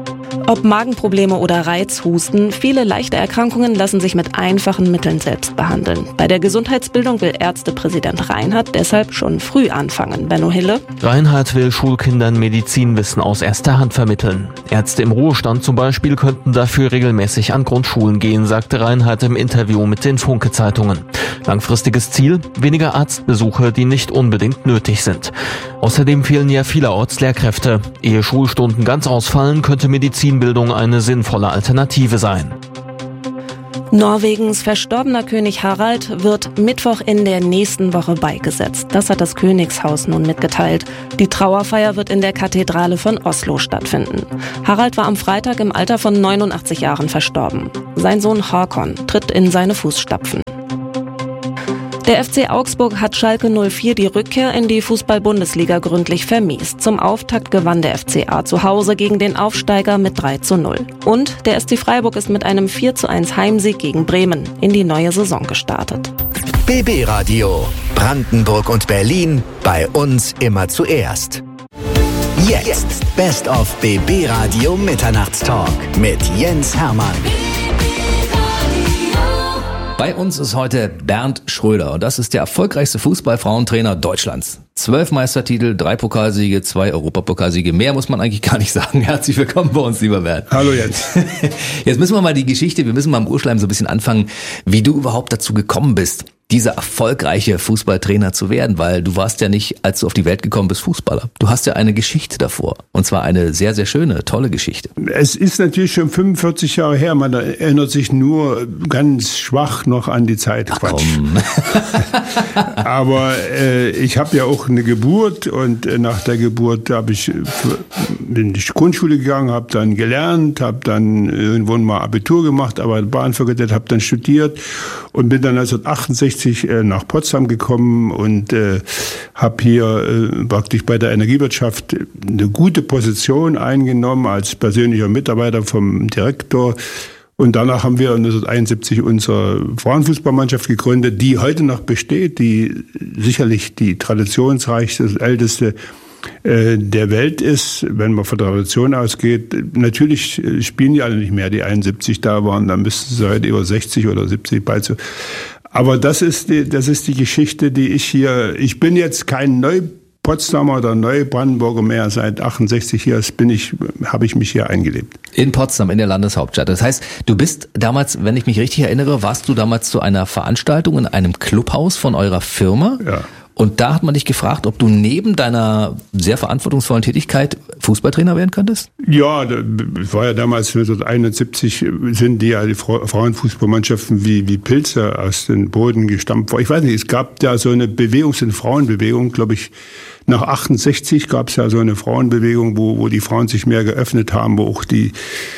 Ob Magenprobleme oder Reizhusten, viele leichte Erkrankungen lassen sich mit einfachen Mitteln selbst behandeln. Bei der Gesundheitsbildung will Ärztepräsident Reinhardt deshalb schon früh anfangen. Benno Hille. Reinhardt will Schulkindern Medizinwissen aus erster Hand vermitteln. Ärzte im Ruhestand zum Beispiel könnten dafür regelmäßig an Grundschulen gehen, sagte Reinhardt im Interview mit den Funke-Zeitungen. Langfristiges Ziel: weniger Arztbesuche, die nicht unbedingt nötig sind. Außerdem fehlen ja vielerorts Lehrkräfte. Ehe Schulstunden ganz ausfallen, könnte Medizinbildung eine sinnvolle Alternative sein. Norwegens verstorbener König Harald wird Mittwoch in der nächsten Woche beigesetzt. Das hat das Königshaus nun mitgeteilt. Die Trauerfeier wird in der Kathedrale von Oslo stattfinden. Harald war am Freitag im Alter von 89 Jahren verstorben. Sein Sohn Håkon tritt in seine Fußstapfen. Der FC Augsburg hat Schalke 04 die Rückkehr in die Fußball-Bundesliga gründlich vermiest. Zum Auftakt gewann der FCA zu Hause gegen den Aufsteiger mit 3:0. Und der SC Freiburg ist mit einem 4:1 Heimsieg gegen Bremen in die neue Saison gestartet. BB Radio. Brandenburg und Berlin. Bei uns immer zuerst. Jetzt Best of BB Radio Mitternachtstalk mit Jens Hermann. Bei uns ist heute Bernd Schröder und das ist der erfolgreichste Fußballfrauentrainer Deutschlands. 12 Meistertitel, 3 Pokalsiege, 2 Europapokalsiege. Mehr muss man eigentlich gar nicht sagen. Herzlich willkommen bei uns, lieber Bernd. Hallo Jens. Jetzt müssen wir mal wir müssen mal im Urschleim so ein bisschen anfangen, wie du überhaupt dazu gekommen bist, dieser erfolgreiche Fußballtrainer zu werden, weil du warst ja nicht, als du auf die Welt gekommen bist, Fußballer. Du hast ja eine Geschichte davor und zwar eine sehr, sehr schöne, tolle Geschichte. Es ist natürlich schon 45 Jahre her, man erinnert sich nur ganz schwach noch an die Zeit. Ach, komm. Aber ich habe ja auch eine Geburt und nach der Geburt bin ich Grundschule gegangen, habe dann gelernt, habe dann irgendwann mal Abitur gemacht, aber Bahn vergütet, habe dann studiert und bin dann 1968 nach Potsdam gekommen und habe hier praktisch bei der Energiewirtschaft eine gute Position eingenommen als persönlicher Mitarbeiter vom Direktor. Und danach haben wir 1971 unsere Frauenfußballmannschaft gegründet, die heute noch besteht, die sicherlich die traditionsreichste, älteste der Welt ist, wenn man von Tradition ausgeht. Natürlich spielen die alle nicht mehr, die 71 da waren, dann müssten sie heute über 60 oder 70 bald so. Aber das ist die Geschichte, die ich bin jetzt kein Potsdamer oder Neubrandenburger mehr. Seit 68 hier habe ich mich hier eingelebt. In Potsdam, in der Landeshauptstadt. Das heißt, du bist damals, wenn ich mich richtig erinnere, warst du damals zu einer Veranstaltung in einem Clubhaus von eurer Firma? Ja. Und da hat man dich gefragt, ob du neben deiner sehr verantwortungsvollen Tätigkeit Fußballtrainer werden könntest? Ja, das war ja damals 1971, sind die Frauenfußballmannschaften wie Pilze aus dem Boden gestampft worden. Ich weiß nicht, es gab da so eine Bewegung, so eine Frauenbewegung, glaube ich. Nach 68 gab es ja so eine Frauenbewegung, wo die Frauen sich mehr geöffnet haben, wo auch die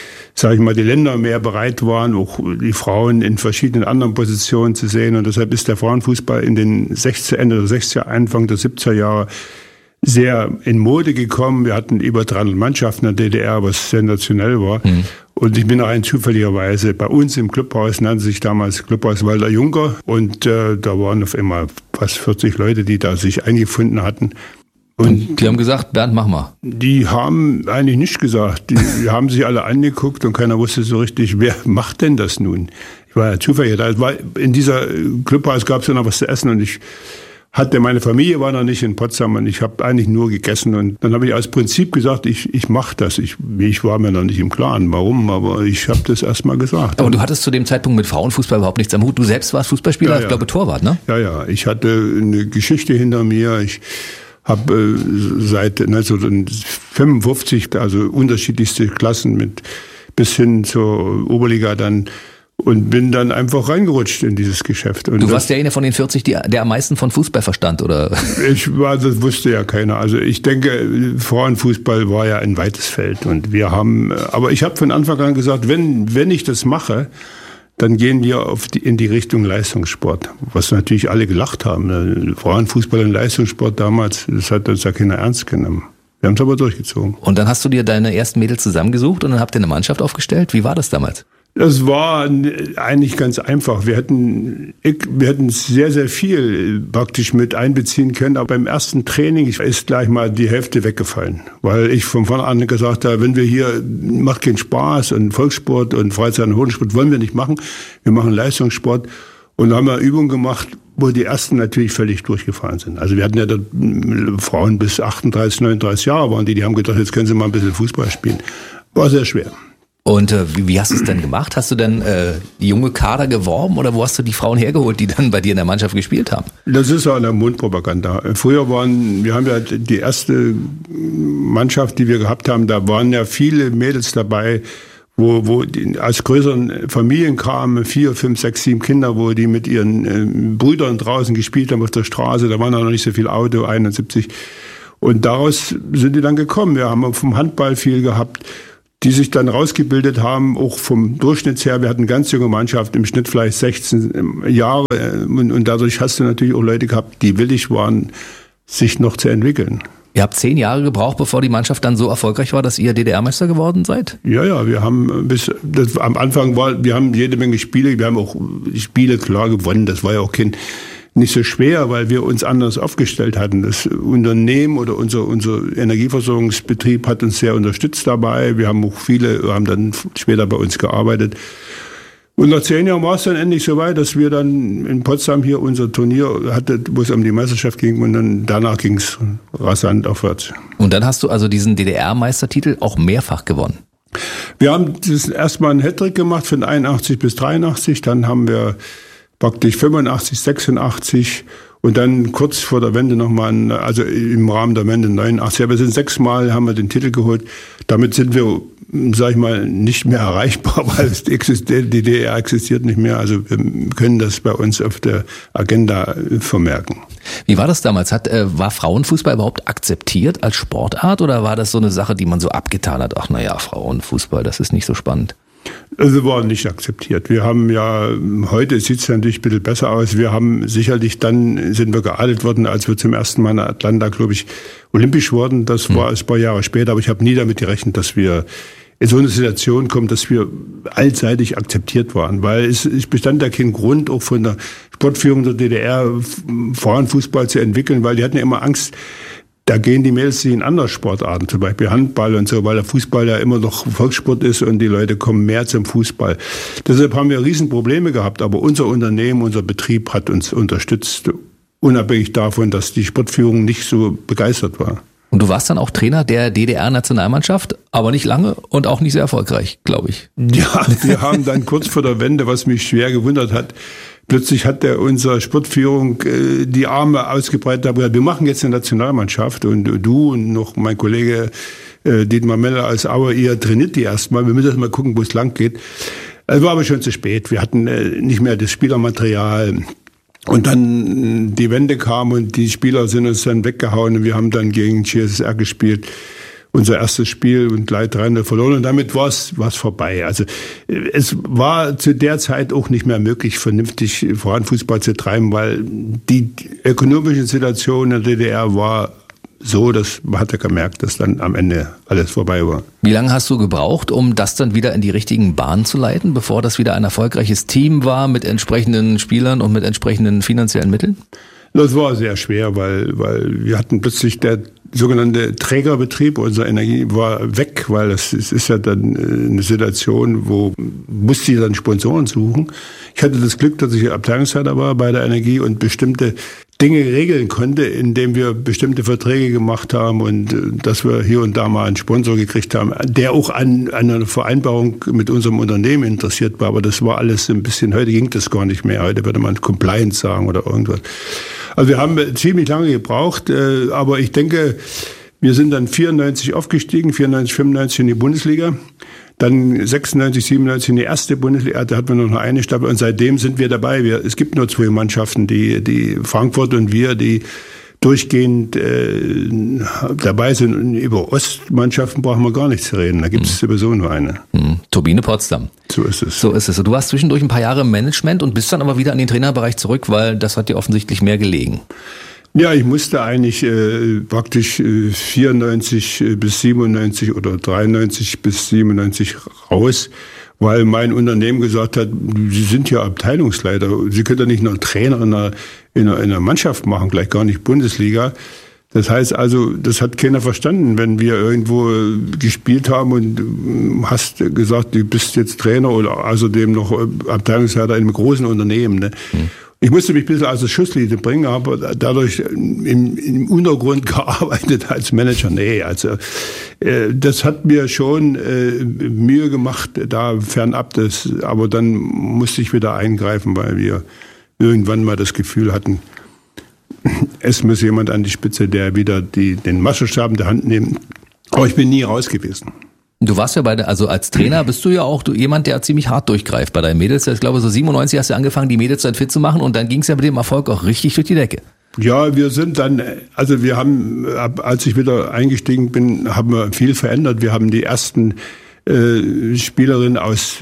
Länder mehr bereit waren, auch die Frauen in verschiedenen anderen Positionen zu sehen. Und deshalb ist der Frauenfußball in den Ende der 60er, Anfang der 70er Jahre sehr in Mode gekommen. Wir hatten über 300 Mannschaften in der DDR, was sensationell war. Mhm. Und ich bin rein zufälligerweise bei uns im Clubhaus, nannte sich damals Clubhaus Walter Juncker. Und da waren auf einmal fast 40 Leute, die da sich eingefunden hatten. Und die haben gesagt, Bernd, mach mal. Die haben eigentlich nichts gesagt. Die haben sich alle angeguckt und keiner wusste so richtig, wer macht denn das nun? Ich war ja zufällig da. In dieser Clubhaus gab es ja noch was zu essen und meine Familie war noch nicht in Potsdam und ich habe eigentlich nur gegessen. Und dann habe ich aus Prinzip gesagt, ich mache das. Ich war mir noch nicht im Klaren, warum, aber ich habe das erst mal gesagt. Aber du hattest zu dem Zeitpunkt mit Frauenfußball überhaupt nichts am Hut. Du selbst warst Fußballspieler, ja. Ich glaube Torwart, ne? Ja. Ich hatte eine Geschichte hinter mir. Ich habe seit 1955 also unterschiedlichste Klassen bis hin zur Oberliga dann und bin dann einfach reingerutscht in dieses Geschäft. Und du warst ja einer von den 40, der am meisten von Fußball verstand, oder? Das wusste ja keiner. Also ich denke, Frauenfußball war ja ein weites Feld und aber ich habe von Anfang an gesagt, wenn ich das mache, dann gehen wir in die Richtung Leistungssport. Was natürlich alle gelacht haben. Frauenfußball und Leistungssport damals, das hat uns ja keiner ernst genommen. Wir haben es aber durchgezogen. Und dann hast du dir deine ersten Mädels zusammengesucht und dann habt ihr eine Mannschaft aufgestellt. Wie war das damals? Das war eigentlich ganz einfach. Wir hätten sehr, sehr viel praktisch mit einbeziehen können. Aber beim ersten Training ist gleich mal die Hälfte weggefallen. Weil ich von vornherein gesagt habe, wenn wir hier, macht keinen Spaß und Volkssport und Freizeit- und Hodensport wollen wir nicht machen. Wir machen Leistungssport. Und da haben wir Übungen gemacht, wo die ersten natürlich völlig durchgefallen sind. Also wir hatten ja dort Frauen bis 38, 39 Jahre waren die haben gedacht, jetzt können sie mal ein bisschen Fußball spielen. War sehr schwer. Und wie hast du es denn gemacht? Hast du denn junge Kader geworben oder wo hast du die Frauen hergeholt, die dann bei dir in der Mannschaft gespielt haben? Das ist ja eine Mundpropaganda. Früher wir haben ja die erste Mannschaft, die wir gehabt haben, da waren ja viele Mädels dabei, wo die aus größeren Familien kamen, 4, 5, 6, 7 Kinder, wo die mit ihren Brüdern draußen gespielt haben auf der Straße. Da waren auch noch nicht so viel Auto, 71. Und daraus sind die dann gekommen. Wir haben vom Handball viel gehabt, die sich dann rausgebildet haben, auch vom Durchschnitt her. Wir hatten ganz junge Mannschaft, im Schnitt vielleicht 16 Jahre. Und dadurch hast du natürlich auch Leute gehabt, die willig waren, sich noch zu entwickeln. Ihr habt 10 Jahre gebraucht, bevor die Mannschaft dann so erfolgreich war, dass ihr DDR-Meister geworden seid? Ja, wir haben am Anfang wir haben jede Menge Spiele, wir haben auch Spiele klar gewonnen. Das war ja auch nicht so schwer, weil wir uns anders aufgestellt hatten. Das Unternehmen oder unser Energieversorgungsbetrieb hat uns sehr unterstützt dabei. Wir haben auch haben dann später bei uns gearbeitet. Und nach 10 Jahren war es dann endlich so weit, dass wir dann in Potsdam hier unser Turnier hatten, wo es um die Meisterschaft ging und dann danach ging es rasant aufwärts. Und dann hast du also diesen DDR-Meistertitel auch mehrfach gewonnen? Wir haben erstmal einen Hattrick gemacht von 81 bis 83, dann haben wir praktisch 85, 86 und dann kurz vor der Wende nochmal, also im Rahmen der Wende 89. Aber wir sind 6-mal, haben wir den Titel geholt. Damit sind wir, sag ich mal, nicht mehr erreichbar, weil die DDR existiert nicht mehr. Also wir können das bei uns auf der Agenda vermerken. Wie war das damals? War Frauenfußball überhaupt akzeptiert als Sportart oder war das so eine Sache, die man so abgetan hat? Ach naja, Frauenfußball, das ist nicht so spannend. Also war nicht akzeptiert. Wir haben ja, heute sieht es natürlich ein bisschen besser aus. Wir haben sicherlich sind wir geadelt worden, als wir zum ersten Mal in Atlanta, glaube ich, olympisch wurden. Das war ein paar Jahre später, aber ich habe nie damit gerechnet, dass wir in so eine Situation kommen, dass wir allseitig akzeptiert waren. Weil es bestand ja kein Grund, auch von der Sportführung der DDR Frauenfußball zu entwickeln, weil die hatten ja immer Angst, da gehen die Mädels in andere Sportarten, zum Beispiel Handball und so, weil der Fußball ja immer noch Volkssport ist und die Leute kommen mehr zum Fußball. Deshalb haben wir Riesenprobleme gehabt, aber unser Unternehmen, unser Betrieb hat uns unterstützt, unabhängig davon, dass die Sportführung nicht so begeistert war. Und du warst dann auch Trainer der DDR-Nationalmannschaft, aber nicht lange und auch nicht sehr erfolgreich, glaube ich. Ja, wir haben dann kurz vor der Wende, was mich schwer gewundert hat, plötzlich hat unsere Sportführung die Arme ausgebreitet, hat gesagt, wir machen jetzt eine Nationalmannschaft und du und noch mein Kollege Dietmar Meller als Auer, ihr trainiert die erstmal, wir müssen erst mal gucken, wo es lang geht. Es war aber schon zu spät, wir hatten nicht mehr das Spielermaterial. Und dann die Wende kam und die Spieler sind uns dann weggehauen und wir haben dann gegen CSSR gespielt. Unser erstes Spiel und gleich 3-0 verloren und damit war es vorbei. Also es war zu der Zeit auch nicht mehr möglich, vernünftig Frauenfußball zu treiben, weil die ökonomische Situation in der DDR war so, dass man hatte gemerkt, dass dann am Ende alles vorbei war. Wie lange hast du gebraucht, um das dann wieder in die richtigen Bahnen zu leiten, bevor das wieder ein erfolgreiches Team war mit entsprechenden Spielern und mit entsprechenden finanziellen Mitteln? Das war sehr schwer, weil wir hatten plötzlich der sogenannte Trägerbetrieb unserer Energie war weg, weil es ist ja dann eine Situation, wo musste ich dann Sponsoren suchen. Ich hatte das Glück, dass ich Abteilungsleiter war bei der Energie und bestimmte Dinge regeln konnte, indem wir bestimmte Verträge gemacht haben und dass wir hier und da mal einen Sponsor gekriegt haben, der auch an einer Vereinbarung mit unserem Unternehmen interessiert war. Aber das war alles ein bisschen, heute ging das gar nicht mehr. Heute würde man Compliance sagen oder irgendwas. Also wir haben ziemlich lange gebraucht, aber ich denke, wir sind dann 94 aufgestiegen, 94, 95 in die Bundesliga. Dann 96, 97 in die erste Bundesliga, da hatten wir noch eine Staffel und seitdem sind wir dabei. Es gibt nur 2 Mannschaften, die Frankfurt und wir, die durchgehend dabei sind. Und über Ostmannschaften brauchen wir gar nicht zu reden, da gibt es sowieso nur eine. Turbine Potsdam. So ist es. So ist es. Du warst zwischendurch ein paar Jahre im Management und bist dann aber wieder in den Trainerbereich zurück, weil das hat dir offensichtlich mehr gelegen. Ja, ich musste eigentlich praktisch 94 bis 97 oder 93 bis 97 raus, weil mein Unternehmen gesagt hat, Sie sind ja Abteilungsleiter, Sie können doch nicht noch Trainer in einer Mannschaft machen, gleich gar nicht Bundesliga. Das heißt also, das hat keiner verstanden, wenn wir irgendwo gespielt haben und hast gesagt, du bist jetzt Trainer oder außerdem noch Abteilungsleiter in einem großen Unternehmen. Ne? Ich musste mich ein bisschen aus der Schusslinie bringen, aber dadurch im Untergrund gearbeitet als Manager. Nee, also das hat mir schon Mühe gemacht, da fernab des. Aber dann musste ich wieder eingreifen, weil wir irgendwann mal das Gefühl hatten, es muss jemand an die Spitze, der wieder den Maßstab in der Hand nimmt. Aber ich bin nie raus gewesen. Du warst ja also als Trainer bist du ja auch jemand, der ziemlich hart durchgreift bei deinen Mädels. Ich glaube, so 97 hast du angefangen, die Mädels dann fit zu machen und dann ging es ja mit dem Erfolg auch richtig durch die Decke. Ja, wir haben, als ich wieder eingestiegen bin, haben wir viel verändert. Wir haben die ersten Spielerin aus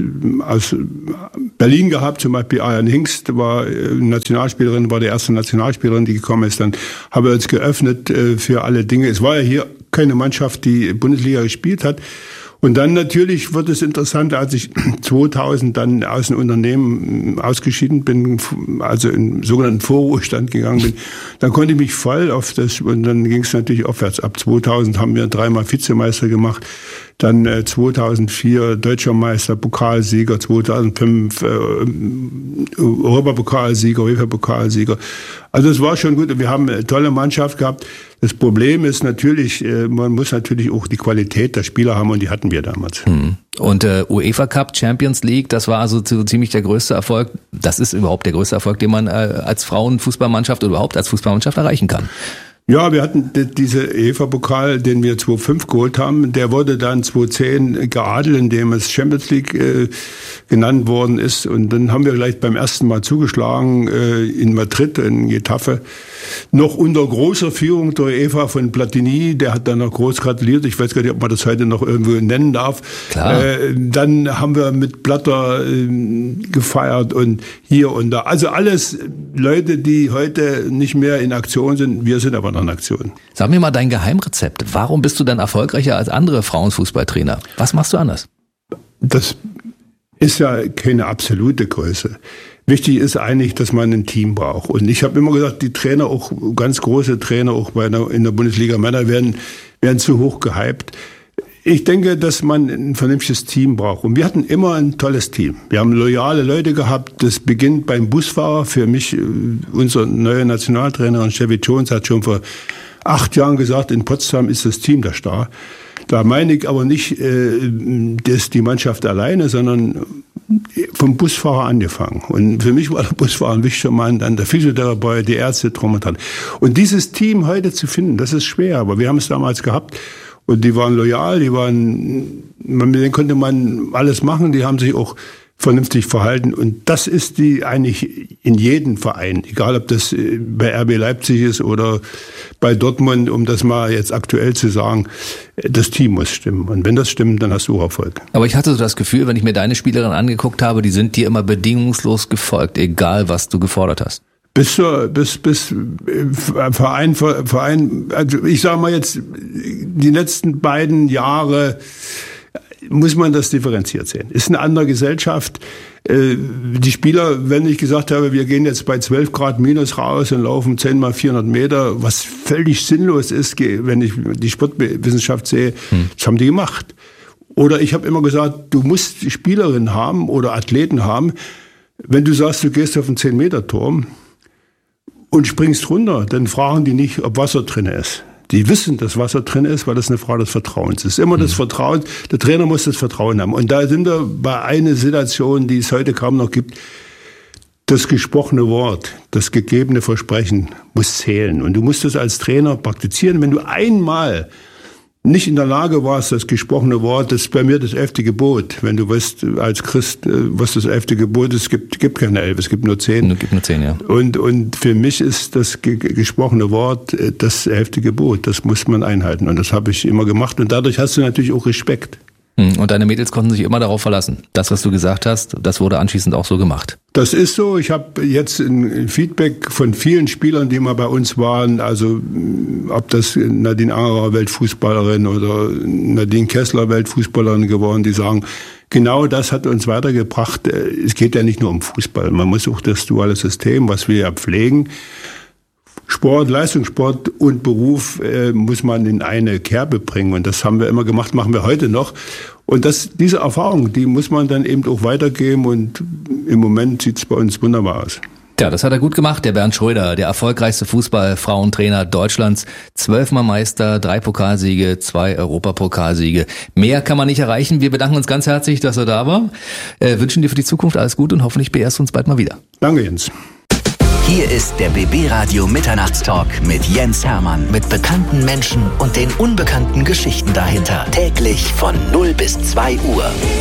Berlin gehabt, zum Beispiel Ayan Hingst war Nationalspielerin, war die erste Nationalspielerin, die gekommen ist. Dann haben wir uns geöffnet für alle Dinge. Es war ja hier keine Mannschaft, die Bundesliga gespielt hat. Und dann natürlich wird es interessant, als ich 2000 dann aus dem Unternehmen ausgeschieden bin, also in sogenannten Vorruhestand gegangen bin, dann konnte ich mich voll auf das, und dann ging es natürlich aufwärts. Ab 2000 haben wir 3-mal Vizemeister gemacht, dann 2004 Deutscher Meister, Pokalsieger, 2005 Europapokalsieger, UEFA-Pokalsieger. Also es war schon gut und wir haben eine tolle Mannschaft gehabt. Das Problem ist natürlich, man muss natürlich auch die Qualität der Spieler haben und die hatten wir damals. Und UEFA Cup, Champions League, das war also so ziemlich der größte Erfolg. Das ist überhaupt der größte Erfolg, den man als Frauenfußballmannschaft oder überhaupt als Fußballmannschaft erreichen kann. Ja, wir hatten diese UEFA-Pokal, den wir 2005 geholt haben, der wurde dann 2010 geadelt, indem es Champions League genannt worden ist. Und dann haben wir gleich beim ersten Mal zugeschlagen in Madrid, in Getafe. Noch unter großer Führung der UEFA von Platini, der hat dann noch groß gratuliert. Ich weiß gar nicht, ob man das heute noch irgendwo nennen darf. Klar. Dann haben wir mit Blatter gefeiert und hier und da. Also alles Leute, die heute nicht mehr in Aktion sind. Wir sind aber noch in Aktion. Sag mir mal dein Geheimrezept. Warum bist du denn erfolgreicher als andere Frauenfußballtrainer? Was machst du anders? Das ist ja keine absolute Größe. Wichtig ist eigentlich, dass man ein Team braucht. Und ich habe immer gesagt, die Trainer, auch ganz große Trainer, auch in der Bundesliga Männer, werden zu hoch gehypt. Ich denke, dass man ein vernünftiges Team braucht. Und wir hatten immer ein tolles Team. Wir haben loyale Leute gehabt. Das beginnt beim Busfahrer. Für mich, unser neuer Nationaltrainer, Chevy Jones, hat schon vor 8 Jahren gesagt, in Potsdam ist das Team der Star. Da meine ich aber nicht die Mannschaft alleine, sondern vom Busfahrer angefangen. Und für mich war der Busfahrer ein wichtiger Mann, dann der Physiotherapeut, die Ärzte, drum und dran. Und dieses Team heute zu finden, das ist schwer, aber wir haben es damals gehabt. Und die waren loyal, mit denen konnte man alles machen, die haben sich auch vernünftig verhalten. Und das ist die eigentlich in jedem Verein, egal ob das bei RB Leipzig ist oder bei Dortmund, um das mal jetzt aktuell zu sagen, das Team muss stimmen. Und wenn das stimmt, dann hast du auch Erfolg. Aber ich hatte so das Gefühl, wenn ich mir deine Spielerin angeguckt habe, die sind dir immer bedingungslos gefolgt, egal was du gefordert hast. Bis Verein, also ich sage mal jetzt, die letzten beiden Jahre muss man das differenziert sehen. Ist eine andere Gesellschaft. Die Spieler, wenn ich gesagt habe, wir gehen jetzt bei 12 Grad minus raus und laufen 10 mal 400 Meter, was völlig sinnlos ist, wenn ich die Sportwissenschaft sehe, das haben die gemacht. Oder ich habe immer gesagt, du musst Spielerinnen haben oder Athleten haben, wenn du sagst, du gehst auf einen 10-Meter-Turm und springst runter, dann fragen die nicht, ob Wasser drin ist. Die wissen, dass Wasser drin ist, weil das eine Frage des Vertrauens ist. Immer das Vertrauen. Der Trainer muss das Vertrauen haben. Und da sind wir bei einer Situation, die es heute kaum noch gibt. Das gesprochene Wort, das gegebene Versprechen muss zählen. Und du musst das als Trainer praktizieren. Wenn du einmal nicht in der Lage warst, das gesprochene Wort, das ist bei mir das 11. Gebot. Wenn du weißt, als Christ, was das 11. Gebot ist, gibt keine 11, es gibt nur 10. Es gibt nur 10, ja. Und für mich ist das gesprochene Wort das 11. Gebot. Das muss man einhalten. Und das habe ich immer gemacht. Und dadurch hast du natürlich auch Respekt. Und deine Mädels konnten sich immer darauf verlassen. Das, was du gesagt hast, das wurde anschließend auch so gemacht. Das ist so. Ich habe jetzt ein Feedback von vielen Spielern, die mal bei uns waren. Also ob das Nadine Angerer, Weltfußballerin, oder Nadine Kessler, Weltfußballerin geworden, die sagen, genau das hat uns weitergebracht. Es geht ja nicht nur um Fußball. Man muss auch das duale System, was wir ja pflegen, Sport, Leistungssport und Beruf muss man in eine Kerbe bringen. Und das haben wir immer gemacht, machen wir heute noch. Und diese Erfahrung, die muss man dann eben auch weitergeben. Und im Moment sieht es bei uns wunderbar aus. Ja, das hat er gut gemacht, der Bernd Schröder, der erfolgreichste Fußball-Frauentrainer Deutschlands. 12-mal Meister, 3 Pokalsiege, 2 Europapokalsiege. Mehr kann man nicht erreichen. Wir bedanken uns ganz herzlich, dass er da war. Wünschen dir für die Zukunft alles Gute und hoffentlich beehrst du uns bald mal wieder. Danke, Jens. Hier ist der BB Radio Mitternachtstalk mit Jens Hermann. Mit bekannten Menschen und den unbekannten Geschichten dahinter. Täglich von 0 bis 2 Uhr.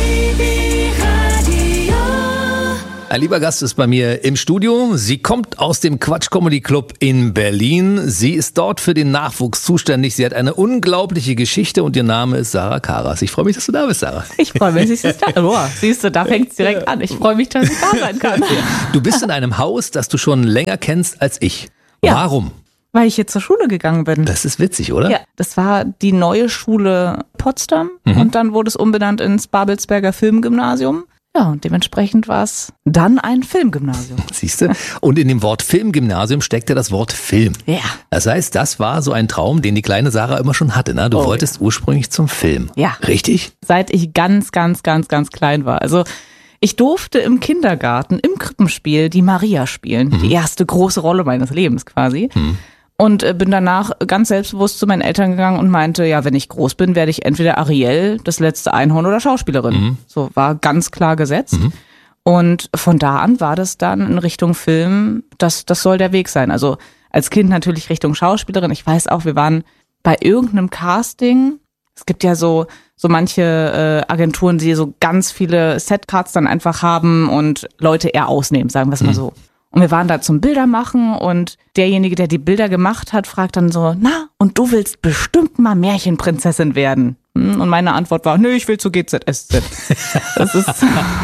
Ein lieber Gast ist bei mir im Studio. Sie kommt aus dem Quatsch Comedy Club in Berlin. Sie ist dort für den Nachwuchs zuständig. Sie hat eine unglaubliche Geschichte und ihr Name ist Sarah Karas. Ich freue mich, dass du da bist, Sarah. Ich freue mich, dass ich da bin. Siehst du, da fängt es direkt an. Ich freue mich, dass ich da sein kann. Du bist in einem Haus, das du schon länger kennst als ich. Ja. Warum? Weil ich hier zur Schule gegangen bin. Das ist witzig, oder? Ja, das war die neue Schule Potsdam und dann wurde es umbenannt ins Babelsberger Filmgymnasium. Ja, und dementsprechend war es dann ein Filmgymnasium. Siehst du? Und in dem Wort Filmgymnasium steckte das Wort Film. Ja. Das heißt, das war so ein Traum, den die kleine Sarah immer schon hatte. Ne? Du wolltest ursprünglich zum Film. Ja. Richtig? Seit ich ganz klein war. Also ich durfte im Kindergarten, im Krippenspiel, die Maria spielen. Die erste große Rolle meines Lebens quasi. Und bin danach ganz selbstbewusst zu meinen Eltern gegangen und meinte, ja, wenn ich groß bin, werde ich entweder Ariel, das letzte Einhorn oder Schauspielerin. So war ganz klar gesetzt. Und von da an war das dann in Richtung Film, das soll der Weg sein. Also als Kind natürlich Richtung Schauspielerin. Ich weiß auch, wir waren bei irgendeinem Casting. Es gibt ja so manche Agenturen, die so ganz viele Setcards dann einfach haben und Leute eher ausnehmen, sagen wir es mal so. Und wir waren da zum Bildermachen und derjenige, der die Bilder gemacht hat, fragt dann so, na, und du willst bestimmt mal Märchenprinzessin werden? Und meine Antwort war, nö, ich will zu GZSZ. Das ist,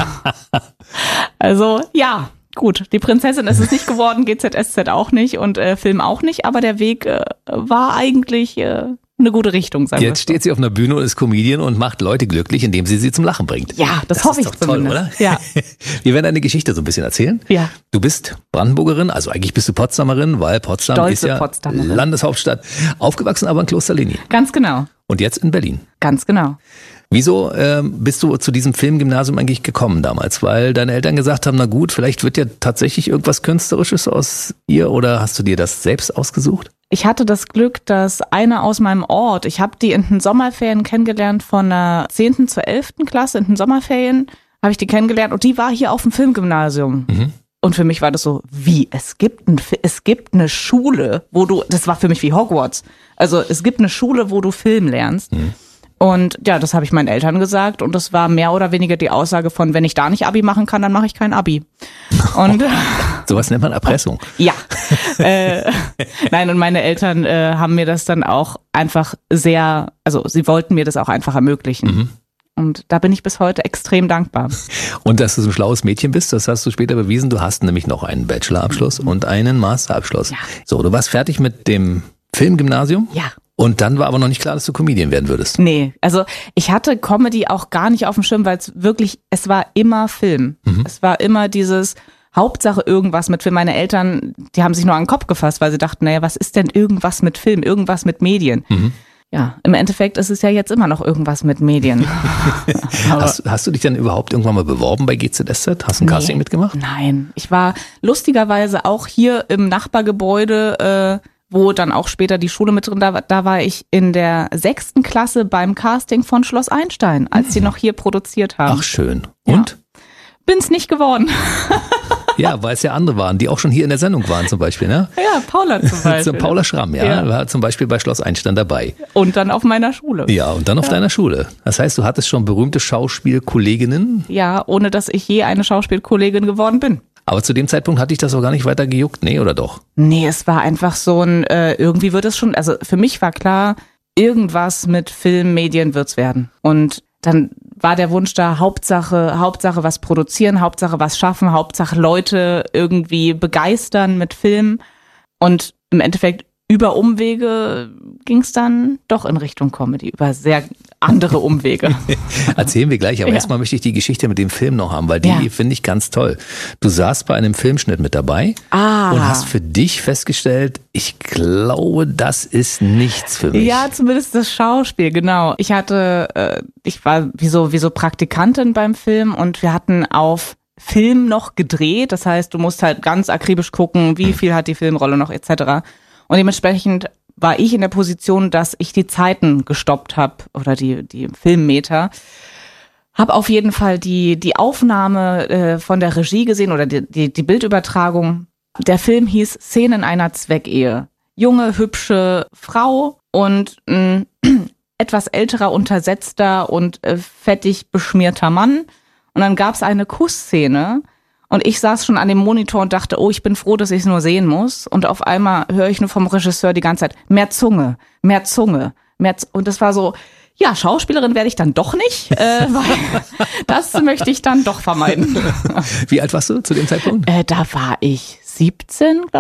also, ja, gut, die Prinzessin ist es nicht geworden, GZSZ auch nicht und Film auch nicht, aber der Weg war eigentlich eine gute Richtung, sagen wir. Jetzt steht sie auf einer Bühne und ist Comedian und macht Leute glücklich, indem sie zum Lachen bringt. Ja, das hoffe ich ist doch toll, zumindest. oder? Ja. Wir werden eine Geschichte so ein bisschen erzählen. Ja. Du bist Brandenburgerin, also eigentlich bist du Potsdamerin, weil Potsdam Stolze ist ja Potsdamerin. Landeshauptstadt. Aufgewachsen aber in Klosterlini. Ganz genau. Und jetzt in Berlin. Ganz genau. Wieso bist du zu diesem Filmgymnasium eigentlich gekommen damals? Weil deine Eltern gesagt haben, na gut, vielleicht wird ja tatsächlich irgendwas Künstlerisches aus ihr oder hast du dir das selbst ausgesucht? Ich hatte das Glück, dass eine aus meinem Ort, ich habe die in den Sommerferien kennengelernt von der 10. zur 11. Klasse, in den Sommerferien habe ich die kennengelernt und die war hier auf dem Filmgymnasium. Und für mich war das so, es gibt eine Schule, wo du, das war für mich wie Hogwarts, also es gibt eine Schule, wo du Film lernst. Und ja, das habe ich meinen Eltern gesagt und das war mehr oder weniger die Aussage von, wenn ich da nicht Abi machen kann, dann mache ich kein Abi. Und sowas nennt man Erpressung. Ja. Nein, und meine Eltern haben mir das dann auch einfach sie wollten mir das auch einfach ermöglichen. Und da bin ich bis heute extrem dankbar. Und dass du so ein schlaues Mädchen bist, das hast du später bewiesen. Du hast nämlich noch einen Bachelorabschluss und einen Masterabschluss. Ja. So, du warst fertig mit dem Filmgymnasium? Ja. Und dann war aber noch nicht klar, dass du Comedian werden würdest. Nee, also ich hatte Comedy auch gar nicht auf dem Schirm, weil es war immer Film. Es war immer dieses Hauptsache irgendwas mit Film. Meine Eltern, die haben sich nur an den Kopf gefasst, weil sie dachten, naja, was ist denn irgendwas mit Film, irgendwas mit Medien? Ja, im Endeffekt ist es ja jetzt immer noch irgendwas mit Medien. Hast du dich dann überhaupt irgendwann mal beworben bei GZSZ? Hast du ein Casting mitgemacht? Nein, ich war lustigerweise auch hier im Nachbargebäude, wo dann auch später die Schule mit drin, da war ich in der 6. Klasse beim Casting von Schloss Einstein, als sie noch hier produziert haben. Ach schön. Und? Ja. Bin's nicht geworden. Ja, weil es ja andere waren, die auch schon hier in der Sendung waren zum Beispiel, ne? Ja, Paula zum Beispiel. Paula Schramm, ja, war zum Beispiel bei Schloss Einstein dabei. Und dann auf meiner Schule. Ja, und dann auf deiner Schule. Das heißt, du hattest schon berühmte Schauspielkolleginnen? Ja, ohne dass ich je eine Schauspielkollegin geworden bin. Aber zu dem Zeitpunkt hatte ich das auch gar nicht weiter gejuckt, nee, oder doch? Nee, es war einfach so ein, irgendwie wird es schon, also für mich war klar, irgendwas mit Film, Medien wird's werden. Und dann war der Wunsch da, Hauptsache was produzieren, Hauptsache was schaffen, Hauptsache Leute irgendwie begeistern mit Film. Und im Endeffekt über Umwege ging es dann doch in Richtung Comedy, über sehr andere Umwege. Erzählen wir gleich, aber erstmal möchte ich die Geschichte mit dem Film noch haben, weil die finde ich ganz toll. Du saßt bei einem Filmschnitt mit dabei und hast für dich festgestellt, ich glaube, das ist nichts für mich. Ja, zumindest das Schauspiel, genau. Ich war wie so Praktikantin beim Film und wir hatten auf Film noch gedreht. Das heißt, du musst halt ganz akribisch gucken, wie viel hat die Filmrolle noch etc. Und dementsprechend war ich in der Position, dass ich die Zeiten gestoppt habe oder die Filmmeter. Hab auf jeden Fall die Aufnahme von der Regie gesehen oder die Bildübertragung. Der Film hieß Szenen einer Zweckehe. Junge, hübsche Frau und ein etwas älterer, untersetzter und fettig beschmierter Mann. Und dann gab's eine Kussszene. Und ich saß schon an dem Monitor und dachte, oh, ich bin froh, dass ich es nur sehen muss. Und auf einmal höre ich nur vom Regisseur die ganze Zeit, mehr Zunge, mehr Zunge, und das war so, ja, Schauspielerin werde ich dann doch nicht, weil das möchte ich dann doch vermeiden. Wie alt warst du zu dem Zeitpunkt? Da war ich 17,